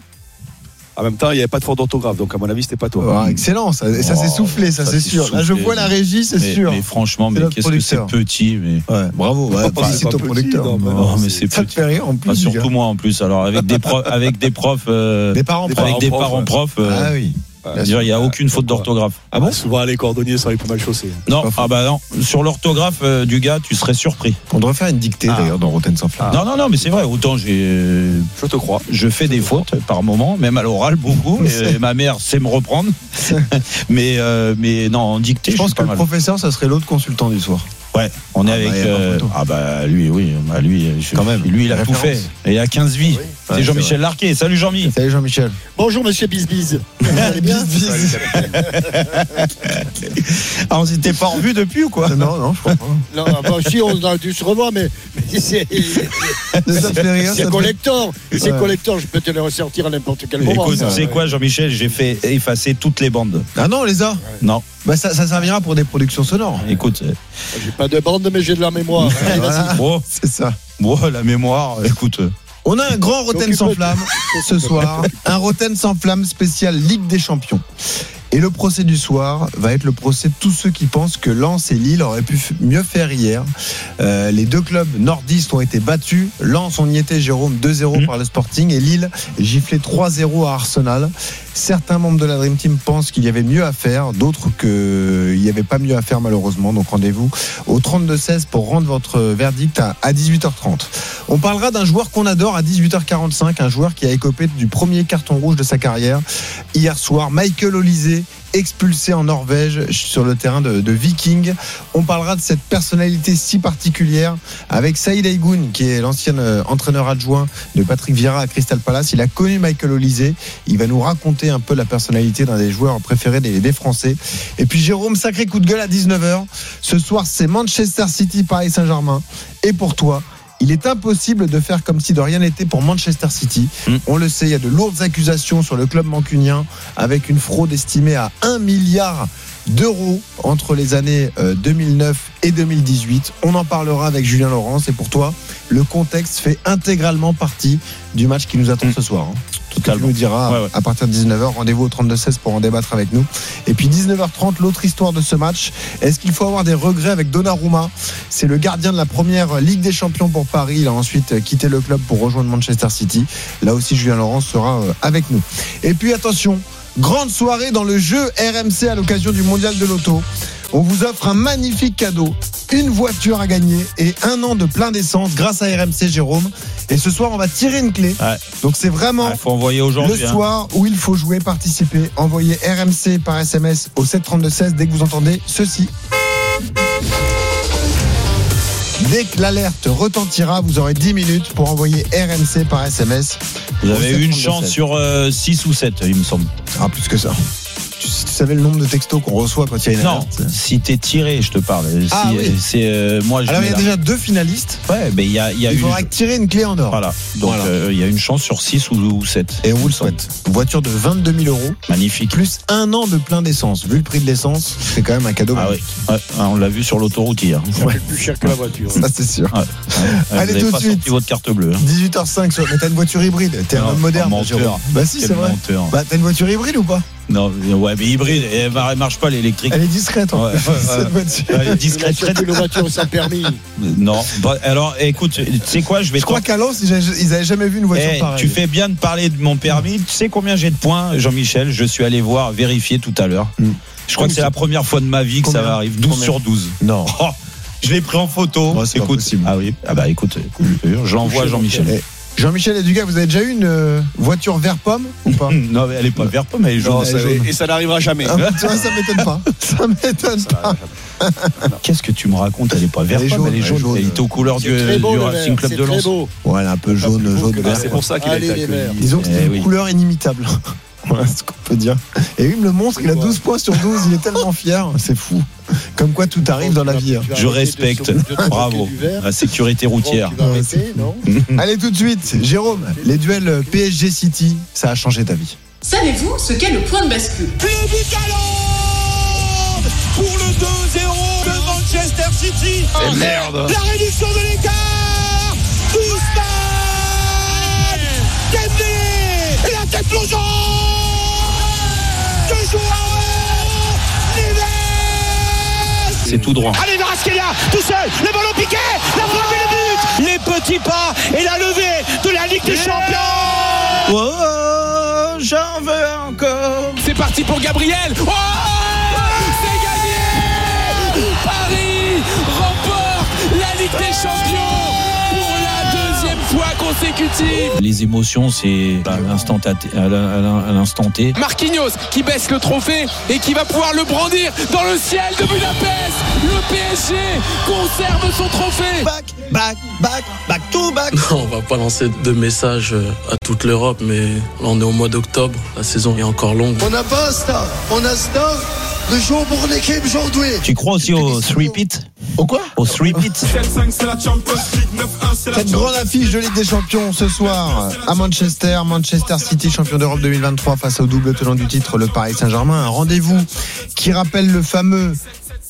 En même temps, il n'y avait pas de faute d'orthographe, donc à mon avis, c'était pas toi. Ah, excellent, ça, ça Oh, s'est soufflé, ça, ça c'est s'est sûr. Là je soufflé. vois la régie, c'est Mais, sûr. mais franchement, C'est mais notre qu'est-ce que c'est producteur. petit. Mais... Ouais, bravo. Ouais, Pas- félicite pas au petit, producteur. non, mais Oh, non, mais c'est Ça te petit. fait rire en plus. Pas du surtout gars. moi en plus. Alors avec des profs, avec des profs, euh, Des parents Des profs. avec des profs, parents ouais. profs. euh, Ah oui. je veux dire, il y a aucune faute d'orthographe. Ah bon Souvent, les cordonniers sont les plus mal chaussés. Non, ah bah non. Sur l'orthographe euh, du gars, tu serais surpris. On devrait faire une dictée Ah. d'ailleurs dans Rotten sans flamme. Non, non, non, mais c'est vrai. Autant j'ai, euh, Je te crois. je fais des fautes par moment, même à l'oral beaucoup. Et ma mère sait me reprendre. mais, euh, mais non, en dictée, Je je pense suis que pas le mal. professeur, ça serait l'autre consultant du soir. Ouais, on est Ah, avec. bah, il y a pas euh, photo. ah bah lui, oui, bah lui, je- Quand même. lui, il a tout Référence. fait. Et il a quinze vies. Ouais, C'est Jean-Michel Larquet. Salut Jean-Mi. Salut Jean-Michel. Bonjour Monsieur Bisbise. Vous allez bien? Ah, on s'était pas revu depuis ou quoi? Non, non, je crois pas. Non, bah, si on a dû se revoir, mais, mais c'est Ça te fait rire, ça c'est te collector. C'est Ouais. collector. Je peux te le ressortir à n'importe quel moment. Écoute, ça. tu sais quoi, Jean-Michel, j'ai fait effacer toutes les bandes. Ah non, on les a. Non, Bah ça, ça servira pour des productions sonores. écoute, euh, J'ai pas de bande, mais j'ai de la mémoire. Allez, vas-y. Voilà, bon, c'est ça. bon, la mémoire, écoute. euh, On a un grand Rotten sans flamme ce soir, un Rotten sans flamme spécial Ligue des Champions. Et le procès du soir va être le procès de tous ceux qui pensent que Lens et Lille auraient pu mieux faire hier. Euh, les deux clubs nordistes ont été battus. Lens, on y était, Jérôme, deux zéro mmh. par le Sporting, et Lille giflé trois zéro à Arsenal. Certains membres de la Dream Team pensent qu'il y avait mieux à faire, d'autres qu'il n'y avait pas mieux à faire malheureusement. Donc rendez-vous au trente-deux seize pour rendre votre verdict à dix-huit heures trente. On parlera d'un joueur qu'on adore à dix-huit heures quarante-cinq, un joueur qui a écopé du premier carton rouge de sa carrière hier soir, Michael Olise, expulsé en Norvège sur le terrain de, de Viking. On parlera de cette personnalité si particulière avec Saïd Aïgoun, qui est l'ancien entraîneur adjoint de Patrick Vieira à Crystal Palace. Il a connu Michael Olise. Il va nous raconter un peu la personnalité d'un des joueurs préférés des, des Français. Et puis Jérôme, sacré coup de gueule à dix-neuf heures. Ce soir, c'est Manchester City, Paris Saint-Germain. Et pour toi, il est impossible de faire comme si de rien n'était pour Manchester City. Mmh. On le sait, il y a de lourdes accusations sur le club mancunien avec une fraude estimée à un milliard d'euros entre les années deux mille neuf et deux mille dix-huit. On en parlera avec Julien Laurence. Et pour toi, le contexte fait intégralement partie du match qui nous attend mmh. ce soir. Hein. Tout à l'heure, nous dira ouais, ouais. à partir de dix-neuf heures. Rendez-vous au trente-deux seize pour en débattre avec nous. Et puis dix-neuf heures trente, l'autre histoire de ce match. Est-ce qu'il faut avoir des regrets avec Donnarumma ? C'est le gardien de la première Ligue des Champions pour Paris. Il a ensuite quitté le club pour rejoindre Manchester City. Là aussi, Julien Laurence sera avec nous. Et puis attention, grande soirée dans le jeu R M C à l'occasion du Mondial de l'Auto. On vous offre un magnifique cadeau, une voiture à gagner et un an de plein d'essence grâce à R M C, Jérôme. Et ce soir, on va tirer une clé. Ouais. Donc c'est vraiment ouais, faut envoyer aujourd'hui, le soir hein. où il faut jouer, participer. Envoyez R M C par S M S au sept trente-deux seize dès que vous entendez ceci. Dès que l'alerte retentira, vous aurez dix minutes pour envoyer R M C par S M S. Vous avez eu une chance sur euh, six ou sept, il me semble. Ah, plus que ça. Tu savais le nombre de textos qu'on reçoit quand il y a une non, alerte ? Non, si t'es tiré, je te parle. Ah, si, oui. c'est, euh, moi, je Alors il y a déjà deux finalistes. Ouais, mais il y a, il y a il une... faudra tirer une clé en or. Voilà. Donc voilà. Euh, il y a une chance sur six ou, ou sept. Et on vous le souhaite. Une voiture de vingt-deux mille euros. Magnifique. Plus un an de plein d'essence. Vu le prix de l'essence, c'est quand même un cadeau. Ah oui. Ouais, on l'a vu sur l'autoroute hier. Ouais. Plus cher que la voiture. Ça c'est sûr. Ouais. Ouais. Allez, tout de suite. Sorti votre carte bleue. Hein. dix-huit heures cinq. Mais t'as une voiture hybride. T'es non, un homme moderne. Menteur. Bah si, Quel c'est vrai. Menteur. Bah t'as une voiture hybride ou pas ? Non, ouais, mais hybride, elle marche pas l'électrique. Elle est discrète en ouais, fait. Ouais, cette voiture. Elle est discrète. Une voiture sans permis. Non. Bah, alors, écoute, tu sais quoi, je vais. Je crois qu'à Lens, ils avaient jamais vu une voiture hey, pareille. Tu fais bien de parler de mon permis. Tu sais combien j'ai de points, Jean-Michel ? Je suis allé voir, vérifier tout à l'heure. Mm. Je crois oh, que c'est, c'est la première fois de ma vie que combien ça va arriver. douze combien sur douze. Non. Oh, je l'ai pris en photo. Oh, c'est écoute. Ah oui. Ah bah écoute, je l'envoie à Jean-Michel. Hey. Jean-Michel et Dugas, vous avez déjà eu une euh, voiture vert pomme ou pas ? Non, mais elle est pas vert pomme, elle est jaune. Non, elle est jaune. Et ça n'arrivera jamais. Ah, tu vois, ça m'étonne pas. Ça m'étonne ça pas. Qu'est-ce que tu me racontes ? Elle est pas vert pomme, jaune, elle est jaune. Elle, elle est aux couleurs du, beau, du Racing Club de Lens. Ouais, elle est un peu jaune, jaune, vert. C'est pour ça qu'il Allez, est accueilli. Disons que c'est eh une oui. couleur inimitable. Voilà ce qu'on peut dire. Et lui me le montre, il a douze points sur douze, il est tellement fier, c'est fou. Comme quoi tout arrive dans la vie. Je respecte, bravo, la sécurité routière. Allez tout de suite, Jérôme, les duels P S G City, ça a changé ta vie. Savez-vous ce qu'est le point de bascule ? Le but à Londres pour le deux zéro de Manchester City. Et merde. La réduction de l'écart. Ousmane Dembélé et la tête plongeante de Joao Neves. C'est tout droit. Allez, Kvaratskhelia, tout seul, le ballon piqué, la frappe et le but. Les petits pas et la levée de la Ligue des Champions. Oh, j'en veux encore. C'est parti pour Gabriel. Oh, c'est gagné. Paris remporte la Ligue des Champions pour la deuxième fois consécutive. Les émotions, c'est à l'instant, à l'instant T. Marquinhos qui baisse le trophée et qui va pouvoir le brandir dans le ciel de Budapest. Le P S G conserve son trophée. Back, back, back, back to back. Non, on va pas lancer de message à toute l'Europe, mais là on est au mois d'octobre, la saison est encore longue. On n'a pas ça, on a ça. Le jour pour l'équipe aujourd'hui. Tu crois aussi au three-peat ? Au quoi ? Au three-peat. Cette grande affiche de Ligue des Champions ce soir à Manchester. Manchester City, champion d'Europe deux mille vingt-trois face au double tenant du titre, le Paris Saint-Germain. Un rendez-vous qui rappelle le fameux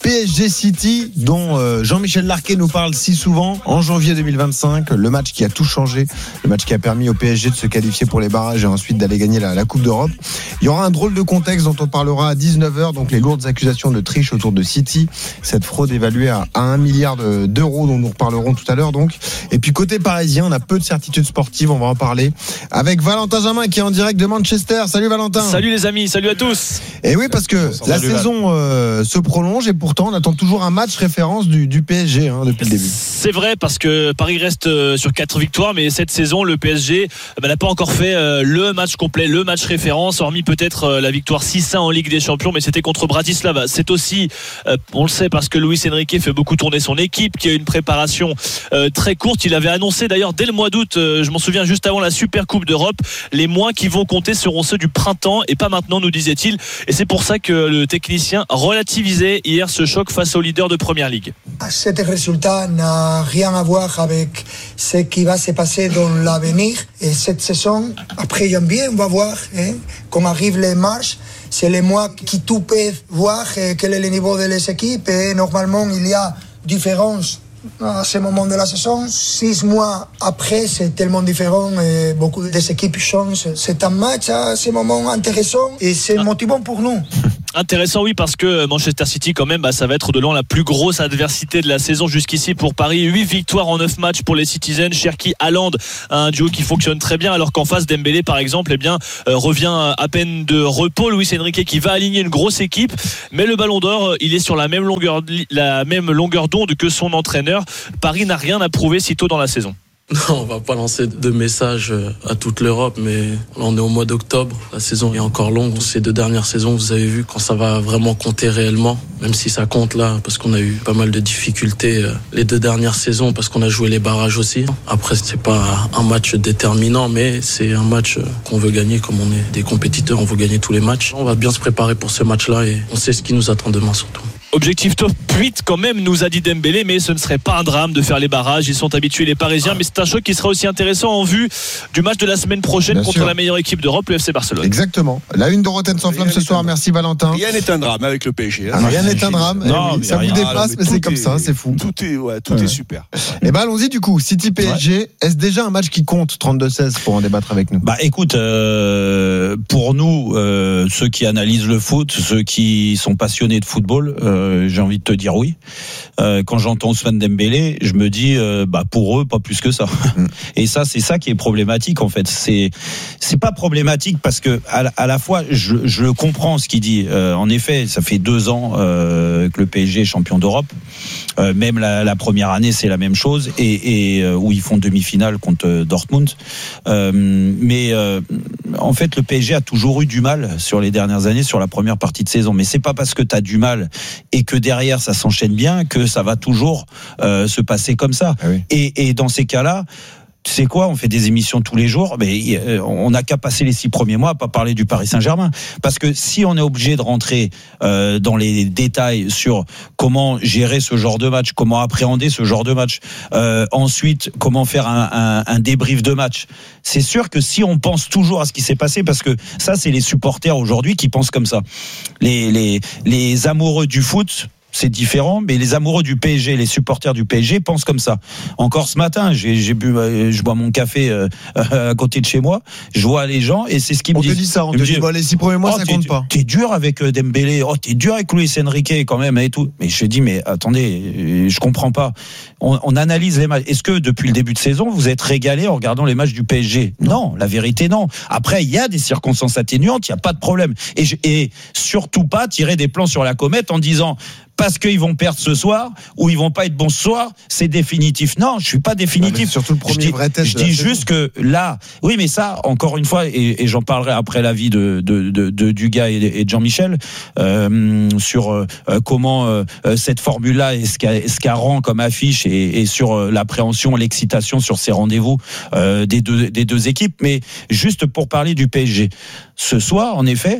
P S G City, dont euh, Jean-Michel Larquet nous parle si souvent, en janvier deux mille vingt-cinq, le match qui a tout changé, le match qui a permis au P S G de se qualifier pour les barrages et ensuite d'aller gagner la, la Coupe d'Europe. Il y aura un drôle de contexte dont on parlera à dix-neuf heures, donc les lourdes accusations de triche autour de City, cette fraude évaluée à, à un milliard d'euros dont nous reparlerons tout à l'heure donc. Et puis côté parisien, on a peu de certitudes sportives, on va en parler avec Valentin Jamin qui est en direct de Manchester. Salut Valentin. Salut les amis, salut à tous. Et oui, parce que la salut saison euh, se prolonge et pourtant on attend toujours un match référence du, du P S G hein, depuis le début. C'est vrai parce que Paris reste euh, sur quatre victoires, mais cette saison le P S G bah, n'a pas encore fait euh, le match complet, le match référence, hormis peut-être euh, la victoire six un en Ligue des Champions, mais c'était contre Bratislava. C'est aussi, euh, on le sait, parce que Luis Enrique fait beaucoup tourner son équipe, qui a une préparation euh, très courte. Il avait annoncé d'ailleurs dès le mois d'août, euh, je m'en souviens juste avant la Super Coupe d'Europe, les mois qui vont compter seront ceux du printemps et pas maintenant, nous disait-il. Et c'est pour ça que le technicien relativisait hier ce choc face au leader de Première Ligue. Cet résultat n'a rien à voir avec ce qui va se passer dans l'avenir. Et cette saison, après janvier, on va voir hein, comment arrivent les matchs. C'est les mois qui tout peut voir eh, quel est le niveau des équipes. Et normalement, il y a différence à ce moment de la saison. Six mois après, c'est tellement différent et beaucoup des équipes changent. C'est un match à ce moment intéressant et c'est motivant pour nous. Intéressant, oui, parce que Manchester City, quand même, bah, ça va être de loin la plus grosse adversité de la saison jusqu'ici pour Paris. huit victoires en neuf matchs pour les Citizens. Cherki, Haaland, un duo qui fonctionne très bien, alors qu'en face, Dembélé, par exemple, eh bien, euh, revient à peine de repos. Luis Enrique qui va aligner une grosse équipe, mais le Ballon d'Or, il est sur la même longueur, la même longueur d'onde que son entraîneur. Paris n'a rien à prouver si tôt dans la saison. Non, on va pas lancer de messages à toute l'Europe, mais là on est au mois d'octobre, la saison est encore longue. Ces deux dernières saisons, vous avez vu quand ça va vraiment compter réellement, même si ça compte là, parce qu'on a eu pas mal de difficultés les deux dernières saisons, parce qu'on a joué les barrages aussi. Après, c'est pas un match déterminant, mais c'est un match qu'on veut gagner, comme on est des compétiteurs, on veut gagner tous les matchs. On va bien se préparer pour ce match-là et on sait ce qui nous attend demain surtout. Objectif top huit quand même, nous a dit Dembélé, mais ce ne serait pas un drame de faire les barrages. Ils sont habitués les Parisiens, mais c'est un choc qui sera aussi intéressant en vue du match de la semaine prochaine Bien contre sûr. la meilleure équipe d'Europe, le F C Barcelone. Exactement. La une de Rotten sans flamme ce soir, merci Valentin. Rien n'est un drame avec le P S G. Hein. Ah, rien n'est un drame. Non, oui, ça vous dépasse, mais, mais c'est comme est, ça, c'est fou. Tout est, ouais, tout ouais. est super. Et ben allons-y du coup. City P S G, ouais. est-ce déjà un match qui compte trente-deux seize pour en débattre avec nous? Bah écoute, euh, pour nous, euh, ceux qui analysent le foot, ceux qui sont passionnés de football, euh, j'ai envie de te dire dire oui. Euh, quand j'entends Ousmane Dembélé, je me dis euh, bah pour eux pas plus que ça. Mm. Et ça c'est ça qui est problématique en fait. C'est c'est pas problématique parce que à, à la fois je, je comprends ce qu'il dit. Euh, en effet, ça fait deux ans euh, que le P S G est champion d'Europe. Euh, même la, la première année c'est la même chose et, et euh, où ils font demi-finale contre Dortmund. Euh, mais euh, en fait le P S G a toujours eu du mal sur les dernières années sur la première partie de saison. Mais c'est pas parce que t'as du mal et que derrière ça s'enchaîne bien que ça va toujours euh, se passer comme ça. Ah oui. et, et dans ces cas-là, tu sais quoi, on fait des émissions tous les jours, mais on n'a qu'à passer les six premiers mois à pas parler du Paris Saint-Germain. Parce que si on est obligé de rentrer euh, dans les détails sur comment gérer ce genre de match, comment appréhender ce genre de match, euh, ensuite comment faire un, un, un débrief de match, c'est sûr que si on pense toujours à ce qui s'est passé, parce que ça c'est les supporters aujourd'hui qui pensent comme ça, les, les, les amoureux du foot, c'est différent, mais les amoureux du P S G, les supporters du P S G pensent comme ça. Encore ce matin, j'ai, j'ai bu, je bois mon café euh, à côté de chez moi, je vois les gens et c'est ce qu'ils me disent. On te dit ça, on te dit, bah, les six premiers mois, oh, ça compte pas. T'es dur avec Dembélé, oh, t'es dur avec Luis Enrique quand même et tout. Mais je dis, mais attendez, je comprends pas. On, on analyse les matchs. Est-ce que depuis le début de saison, vous êtes régalé en regardant les matchs du P S G? Non, non, la vérité, non. Après, il y a des circonstances atténuantes, il n'y a pas de problème. Et, et surtout pas tirer des plans sur la comète en disant parce qu'ils vont perdre ce soir ou ils vont pas être bons ce soir, c'est définitif. Non, je suis pas définitif. Non, surtout le premier je dis, vrai test. Je dis juste que là, oui, mais ça, encore une fois, et, et j'en parlerai après l'avis de, de, de, de Dugas et, et de Jean-Michel euh, sur euh, comment euh, cette formule-là est ce qu'a, ce qu'a rend comme affiche et, et sur euh, l'appréhension, l'excitation sur ces rendez-vous euh, des deux des deux équipes. Mais juste pour parler du P S G, ce soir, en effet.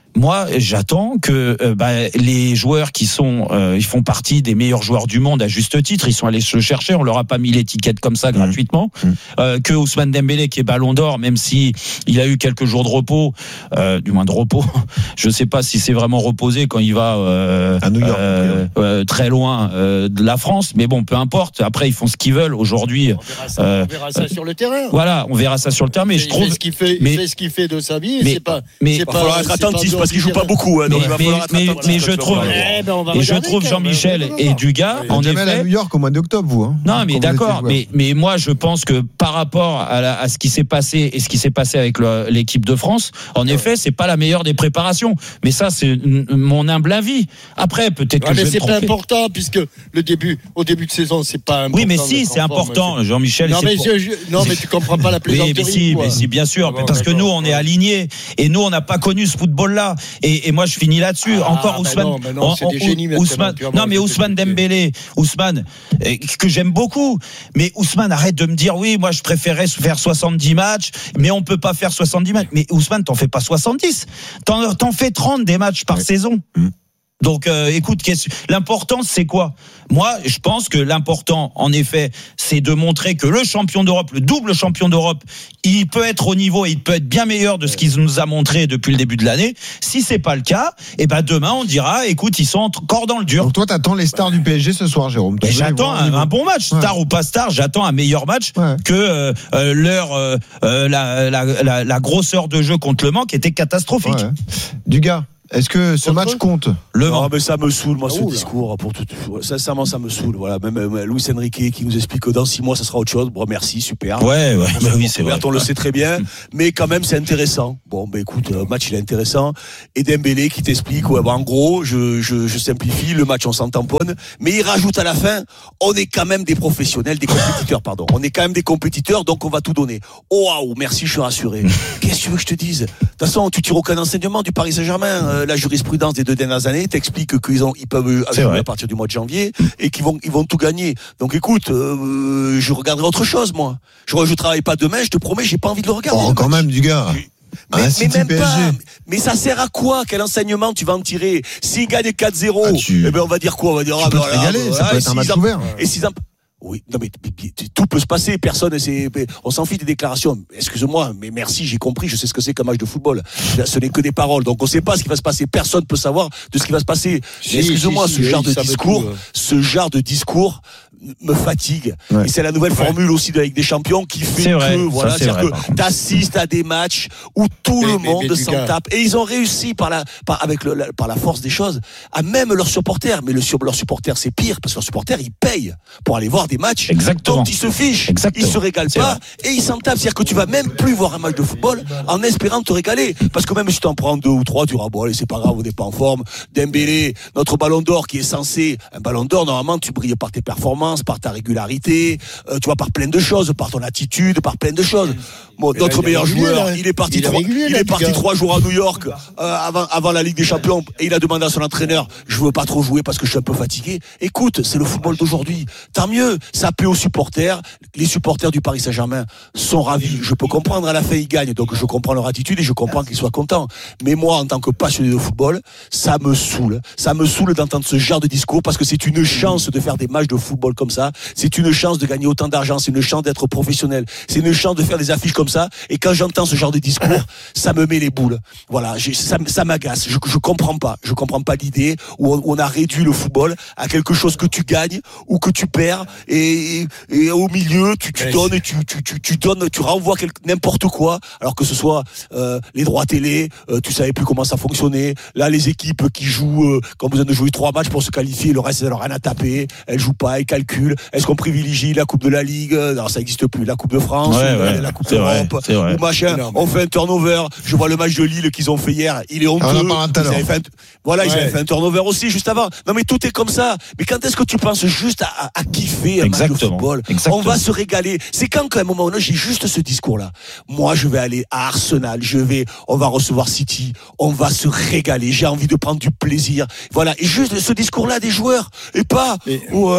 moi, j'attends que euh, bah, les joueurs qui sont, euh, ils font partie des meilleurs joueurs du monde à juste titre. Ils sont allés se chercher. On leur a pas mis l'étiquette comme ça gratuitement. Mmh. Euh, que Ousmane Dembélé, qui est Ballon d'Or, même si il a eu quelques jours de repos, euh, du moins de repos. Je sais pas si c'est vraiment reposé quand il va euh, à New York, euh, euh, très loin euh, de la France. Mais bon, peu importe. Après, ils font ce qu'ils veulent. Aujourd'hui, on verra ça, euh, on verra ça sur le terrain. Voilà, on verra ça sur le terrain. Mais il je trouve, fait ce qu'il fait, mais, il fait ce qu'il fait de sa vie. Mais, c'est pas, mais c'est il pas, va falloir être attentif parce qu'il joue pas beaucoup. Hein, mais, donc il va mais, falloir être mais, attentif. mais je trouve, Eh ben, on va et je regarder, trouve quand Jean-Michel même. et Dugas, Vous en êtes jamais allé à effet. New York au mois d'octobre, vous. Hein, Non, mais quand vous d'accord. étiez Mais, mais moi, je pense que par rapport à, la, à ce qui s'est passé et ce qui s'est passé avec le, l'équipe de France, en ouais. effet, c'est pas la meilleure des préparations. Mais ça, c'est n- mon humble avis. Après, peut-être ouais, que mais je vais c'est me pas tromper. important puisque le début, au début de saison, c'est pas important. Oui, mais si, c'est important, forme, Jean-Michel. Non, c'est mais pour... je, je, non, mais tu comprends pas la plaisanterie. Oui, mais si, quoi. mais si, bien sûr, bon, parce que nous, on est ouais. alignés et nous, on n'a pas connu ce football-là. Et, et moi, je finis là-dessus. Ah, Encore bah Ousmane. non, bah non, c'est des génies maintenant, Ousmane. tu vas Non, voir, mais c'est Ousmane compliqué. Dembélé, Ousmane, euh, que j'aime beaucoup. Mais Ousmane, arrête de me dire oui, moi, je préférais faire soixante-dix matchs, mais on peut pas faire soixante-dix matchs. Mais Ousmane, t'en fais pas soixante-dix. T'en, t'en fais trente des matchs par ouais. saison. Mmh. Donc, euh, écoute, l'important, c'est quoi ? Moi, je pense que l'important, en effet, c'est de montrer que le champion d'Europe, le double champion d'Europe, il peut être au niveau et il peut être bien meilleur de ce qu'il nous a montré depuis le début de l'année. Si c'est pas le cas, eh ben demain, on dira, écoute, ils sont encore dans le dur. Donc toi, t'attends les stars du P S G ce soir, Jérôme. Mais j'attends un, un bon match, star ouais. ou pas star. J'attends un meilleur match ouais. que euh, euh, leur euh, euh, la, la, la, la grosseur de jeu contre Le Mans qui était catastrophique. Ouais. Dugas. Est-ce que ce match compte ? Le non, mais ça me saoule, moi, ce discours. Pour tout, sincèrement, ça me saoule. Voilà, même euh, Luis Enrique qui nous explique que dans six mois, ça sera autre chose. Bon, merci, super. Ouais, ouais, bah oui, c'est vrai. On le sait très bien, mais quand même, c'est intéressant. Bon, ben écoute, le match, il est intéressant. Et Dembélé qui t'explique, ouais, bah, en gros, je, je, je simplifie, le match, on s'en tamponne, mais il rajoute à la fin, on est quand même des professionnels, des compétiteurs, pardon. On est quand même des compétiteurs, donc on va tout donner. Oh, waouh, merci, je suis rassuré. Qu'est-ce que tu veux que je te dise ? De toute façon, tu tires aucun enseignement du Paris Saint-Germain. Euh, la jurisprudence des deux dernières années t'explique qu'ils ont, ils peuvent jouer à partir du mois de janvier et qu'ils vont, ils vont tout gagner. Donc écoute, euh, je regarderai autre chose, moi. Je, je travaille pas demain, je te promets, j'ai pas envie de le regarder. Oh, quand même, du gars. Mais, ah, mais même P S G. pas. Mais ça sert à quoi ? Quel enseignement tu vas en tirer ? S'ils gagnent quatre zéro, ah, tu... eh ben on va dire quoi ? On va dire, tu ah, peux ben, te régaler, ah, ça ah, peut être un match en... ouvert. Et s'ils en... Oui, non mais tout peut se passer, personne, c'est, on s'en fiche des déclarations. Excuse-moi, mais merci, j'ai compris, je sais ce que c'est qu'un match de football. Ce n'est que des paroles, donc on ne sait pas ce qui va se passer. Personne ne peut savoir de ce qui va se passer. Si, mais excuse-moi, si, ce si, genre oui, de discours, tout, ce genre de discours me fatigue. Ouais. Et c'est la nouvelle formule ouais. aussi de la Ligue des Champions qui fait c'est que, vrai, voilà, ça, c'est c'est-à-dire vrai, que t'assistes à des matchs où tout mais, le mais, monde mais, s'en tape. Et ils ont réussi par la, par, avec le, la, par la force des choses, à même leurs supporters. Mais le, leurs supporters, c'est pire, parce que leurs supporters, ils payent pour aller voir des matchs. Exactement. Dont ils se fichent. Exactement. Ils se régalent c'est pas. Vrai. Et ils s'en tapent. C'est-à-dire que tu vas même plus voir un match de football en espérant te régaler. Parce que même si tu en prends deux ou trois, tu diras, bon, allez, c'est pas grave, on n'est pas en forme. Dembélé, notre ballon d'or qui est censé, un ballon d'or, normalement, tu brilles par tes performances, par ta régularité, euh, tu vois, par plein de choses, par ton attitude, par plein de choses. Bon, mais notre là, meilleur régulier, joueur, là. il est parti il trois, est régulier, il là, est parti gars. trois jours à New York, euh, avant, avant la Ligue des Champions, et il a demandé à son entraîneur, je veux pas trop jouer parce que je suis un peu fatigué. Écoute, c'est le football d'aujourd'hui. Tant mieux, ça plaît aux supporters. Les supporters du Paris Saint-Germain sont ravis. Je peux comprendre, à la fin, ils gagnent, donc je comprends leur attitude et je comprends qu'ils soient contents. Mais moi, en tant que passionné de football, ça me saoule. Ça me saoule d'entendre ce genre de discours parce que c'est une chance de faire des matchs de football comme ça. C'est une chance de gagner autant d'argent. C'est une chance d'être professionnel. C'est une chance de faire des affiches comme ça. Et quand j'entends ce genre de discours, ça me met les boules. Voilà, j'ai, ça, ça m'agace. Je, je comprends pas. Je comprends pas l'idée où on, où on a réduit le football à quelque chose que tu gagnes ou que tu perds et, et, et au milieu tu, tu donnes et tu, tu, tu, tu donnes, tu renvoies quelque, n'importe quoi. Alors que ce soit euh, les droits télé, euh, tu savais plus comment ça fonctionnait. Là, les équipes qui jouent, euh, quand vous avez joué trois matchs pour se qualifier, le reste, elles n'ont rien à taper. Elles jouent pas, elles calculent. Est-ce qu'on privilégie la Coupe de la Ligue ? Non, ça n'existe plus. La Coupe de France, ouais, euh, ouais, la Coupe c'est d'Europe, vrai, c'est vrai. ou machin. Non, mais... On fait un turnover. Je vois le match de Lille qu'ils ont fait hier. Il est honteux. Ils avaient fait un... Voilà, ouais. Ils avaient fait un turnover aussi juste avant. Non, mais tout est comme ça. Mais quand est-ce que tu penses juste à, à, à kiffer un Exactement. match de football ? Exactement. On va se régaler. C'est quand, qu'à un moment donné, j'ai juste ce discours-là. Moi, je vais aller à Arsenal. Je vais, on va recevoir City. On va se régaler. J'ai envie de prendre du plaisir. Voilà. Et juste ce discours-là des joueurs. Et pas, et... ouais, bon,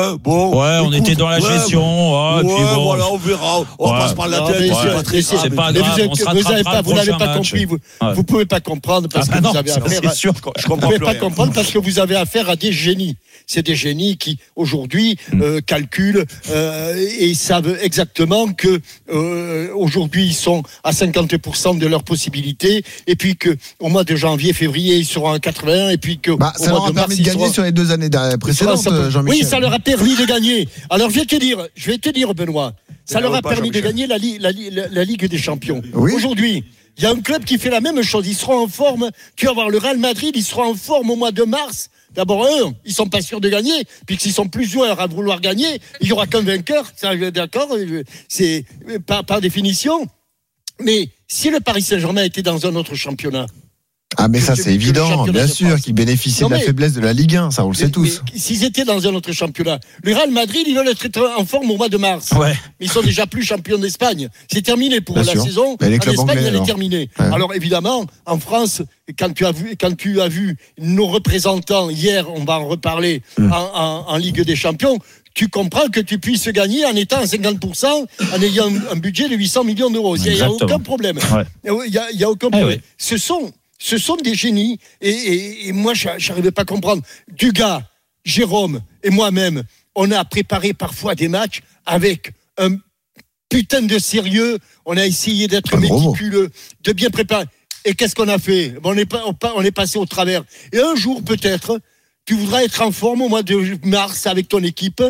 gestion. Ouais, on était dans la ouais, gestion. Ouais, ouais, puis bon. voilà, on verra. On Ouais. va se prendre la Non, tête. mais c'est c'est- pas très mais grave. c'est pas Mais grave, vous, êtes- on se vous avez rattrapera pas, le vous n'avez prochain pas match. compris. Vous, Ouais. vous pouvez pas comprendre parce Ah que non, vous avez ça, affaire. c'est à- sûr. Je Vous comprends pouvez plus pas rien. comprendre parce que vous avez affaire à des génies. C'est des génies qui aujourd'hui euh, calculent euh, et savent exactement que euh, aujourd'hui ils sont à cinquante pour cent de leurs possibilités et puis que au mois de janvier, février ils seront à quatre-vingts et puis que Bah, au ça mois leur a de mars, permis de ils gagner seront- sur les deux années derrière- précédentes, Ça peut- Jean-Michel. Oui, ça leur a permis de gagner. Alors je vais te dire, je vais te dire Benoît, ça Mais leur non, a pas permis de Jean-Michel. gagner la, li- la, li- la- la Ligue des Champions. Oui. Aujourd'hui, il y a un club qui fait la même chose. Ils seront en forme. Tu vas voir le Real Madrid, ils seront en forme au mois de mars. D'abord, eux, ils sont pas sûrs de gagner. Puis que s'ils sont plusieurs à vouloir gagner, il y aura qu'un vainqueur. Ça, d'accord, c'est par, par définition. Mais si le Paris Saint-Germain était dans un autre championnat, Ah, mais ça, que- c'est que le évident, championnat bien de sûr, France. qu'ils bénéficient Non, de la mais- faiblesse de la Ligue un, ça, on le sait mais- tous. mais s'ils étaient dans un autre championnat, le Real Madrid, ils veulent être en forme au mois de mars. Ouais. Mais ils sont déjà plus champions d'Espagne. C'est terminé pour Bien la sûr. saison. Mais les En clubs Espagne, anglais, elle est alors. terminée. Ouais. Alors évidemment, en France, quand tu as vu, quand tu as vu nos représentants hier, on va en reparler Mmh. en, en- en Ligue des Champions. Tu comprends que tu puisses gagner en étant à cinquante pour cent, en ayant un, un budget de huit cents millions d'euros. Il n'y a Exactement. aucun problème. Ouais. Il n'y a, il y a aucun Eh problème. oui. Ce sont, ce sont des génies. Et, et, et moi, je n'arrivais pas à comprendre. Dugas, Jérôme et moi-même, on a préparé parfois des matchs avec un putain de sérieux. On a essayé d'être Pas de gros mots. méticuleux, de bien préparer. Et qu'est-ce qu'on a fait? On est, pas, on est passé au travers. Et un jour, peut-être, tu voudras être en forme au mois de mars avec ton équipe.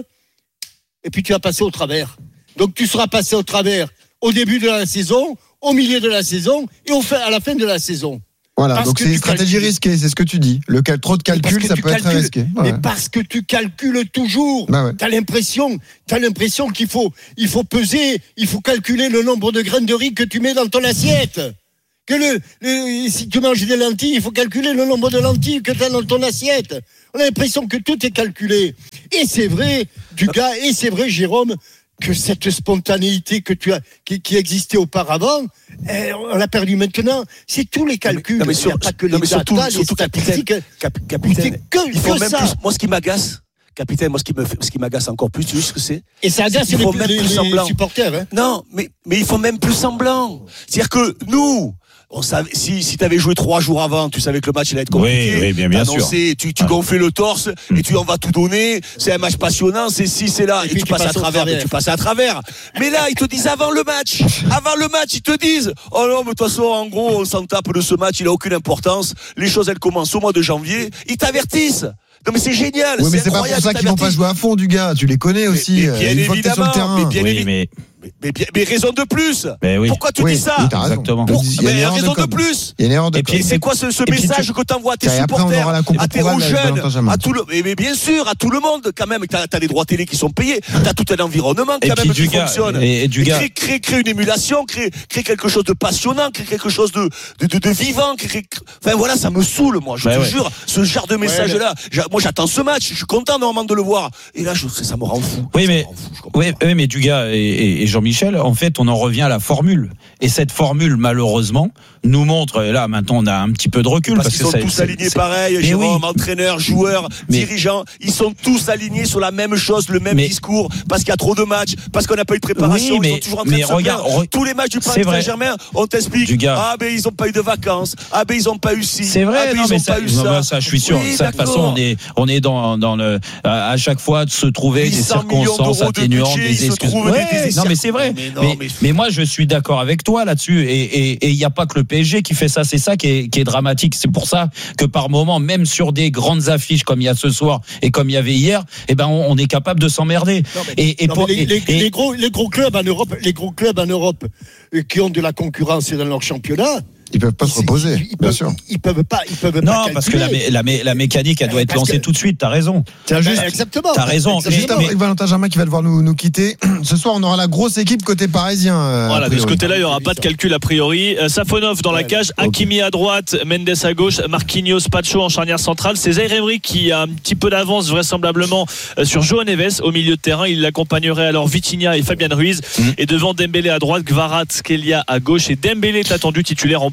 Et puis tu vas passer au travers. Donc tu seras passé au travers au début de la saison, au milieu de la saison et au fin, à la fin de la saison. Voilà, Parce donc que c'est une tu stratégie calcules. risquée, c'est ce que tu dis. Le cal- trop de Parce calcul, que ça tu peut être calcules. risqué. Mais Ouais. parce que tu calcules toujours. Bah ouais. T'as l'impression, t'as l'impression qu'il faut, il faut peser, il faut calculer le nombre de graines de riz que tu mets dans ton assiette. Que le, le- si tu manges des lentilles, il faut calculer le nombre de lentilles que tu as dans ton assiette. On a l'impression que tout est calculé. Et c'est vrai, Dugas, et c'est vrai, Jérôme, que cette spontanéité que tu as, qui, qui existait auparavant, eh, on l'a perdue maintenant. C'est tous les calculs. Non, mais il n'y sur- a pas que non, les mais surtout- data, les surtout, capitaine, statistiques. Cap- Il capitaine, fait que, il faut que même ça. plus, moi, ce qui m'agace, capitaine, moi, ce qui me fait, ce qui m'agace encore plus, tu sais ce que c'est? Et ça agace C'est qu'ils les, font les, même plus les semblant. supporters. Hein. Non, mais, mais ils font même plus semblant. C'est-à-dire que nous, on savait, si, si t'avais joué trois jours avant, tu savais que le match allait être compliqué. Oui, oui, bien, bien T'as annoncé, Tu, tu gonflais le torse et tu en vas tout donner. C'est un match passionnant, c'est ci, c'est là. Et Et, puis tu tu passes à passes au travers, travers. mais tu passes à travers. Mais là, ils te disent avant le match, avant le match, ils te disent, oh non, mais de toute façon, en gros, on s'en tape de ce match, il a aucune importance. Les choses, elles commencent au mois de janvier. Ils t'avertissent. Non, mais c'est génial. Oui, mais c'est pas pour incroyable, ça qu'ils vont pas t'avertissent. jouer à fond, du gars. Tu les connais aussi. mais euh, bien une fois que t'es sur le évidemment, terrain. mais bien Oui, évi- mais. Mais, mais, bien- mais raison de plus. Mais oui. Pourquoi tu Oui, dis ça? oui, t'as raison. Exactement. Pour- Il y a une mais erreur de raison de com. plus. Il y a une erreur de Et com. Et c'est quoi ce, ce et puis message tu- que t'envoies à tes Tiens, et après, on supporters, aura la coupe à tes probable aux avec jeunes, Valentin Jamin. à tout le, mais, mais bien sûr, à tout le monde quand même. T'as, t'as les droits télé qui sont payés, t'as tout un environnement Et quand puis même du qui gars, fonctionne. et- et du gars. crée, crée, crée une émulation, crée, crée quelque chose de passionnant, crée quelque chose de, de, de, de vivant. Crée, crée- enfin voilà, ça me saoule moi. Je Ouais, te ouais. jure, ce genre de message-là. J'a- Moi j'attends ce match, je suis content normalement de le voir. Et là, je, ça me rend fou. Oui, Ça mais, me rend fou, je comprends oui, pas. oui, mais Dugas et, et- et Jean-Michel, en fait, on en revient à la formule. Et cette formule, malheureusement, nous montre, et là, maintenant, on a un petit peu de recul. Parce, Parce, qu'ils que sont ça- tous c'est- alignés c'est- pareil, Mais Jérôme, oui. entraîneurs, joueurs, Mais- dirigeants, ils sont tous alignés sur la même chose, le même Mais- discours, parce qu'il y a trop de matchs, parce qu'on n'a pas eu de préparation, Oui, mais- ils sont toujours en train mais de se regarde, plaindre. re- Tous les matchs du Paris c'est vrai. Saint-Germain, on t'explique, Du gars. ah ben ils ont pas eu de vacances, ah ben ils ont pas eu ci, C'est vrai, ah ben non, ils mais ont ça, pas eu non, ça. mais ça, je suis sûr. Oui, Ça, de toute façon, d'accord. on est, on est dans, dans le, à à chaque fois de se trouver des huit cents millions circonstances d'euros de atténuantes, budget, des ils se excuses. trouvent des- Ouais, des non, mais c'est vrai. Mais Mais, non, mais, mais- moi, je suis d'accord avec toi là-dessus. Et et- et il n'y a pas que le P S G qui fait ça. C'est ça qui est, qui est dramatique. C'est pour ça que par moment, même sur des grandes affiches comme il y a ce soir et comme il y avait hier, eh ben, on, on est capable de s'emmerder. Non, mais- Et, et non, pour- mais les, les- et- et- les gros, les gros clubs en Europe, les gros clubs en Europe euh, qui ont de la concurrence dans leur championnat, Ils peuvent pas se reposer, ils, ils bien peuvent, sûr. ils peuvent pas, ils peuvent non, pas parce que la, calculer. mé- la, mé- la mécanique, elle doit être Parce lancée que- tout de suite. T'as raison. Tiens, juste, Ben, exactement. T'as raison. juste Exactement. avant, avec Valentin Germain qui va devoir nous, nous quitter. Ce soir, on aura la grosse équipe côté parisien. euh, a Voilà, de ce priori. côté-là, il n'y aura pas de calcul a priori. Euh, Safonov dans la cage, Hakimi à droite, Mendes à gauche, Marquinhos, Pacho en charnière centrale. C'est Zaire Emery qui a un petit peu d'avance vraisemblablement euh, sur João Neves au milieu de terrain. Il l'accompagnerait alors Vitinha et Fabian Ruiz. Mmh. Et devant Dembélé à droite, Kvarat, Skelia à gauche. Et Dembélé est attendu titulaire en poule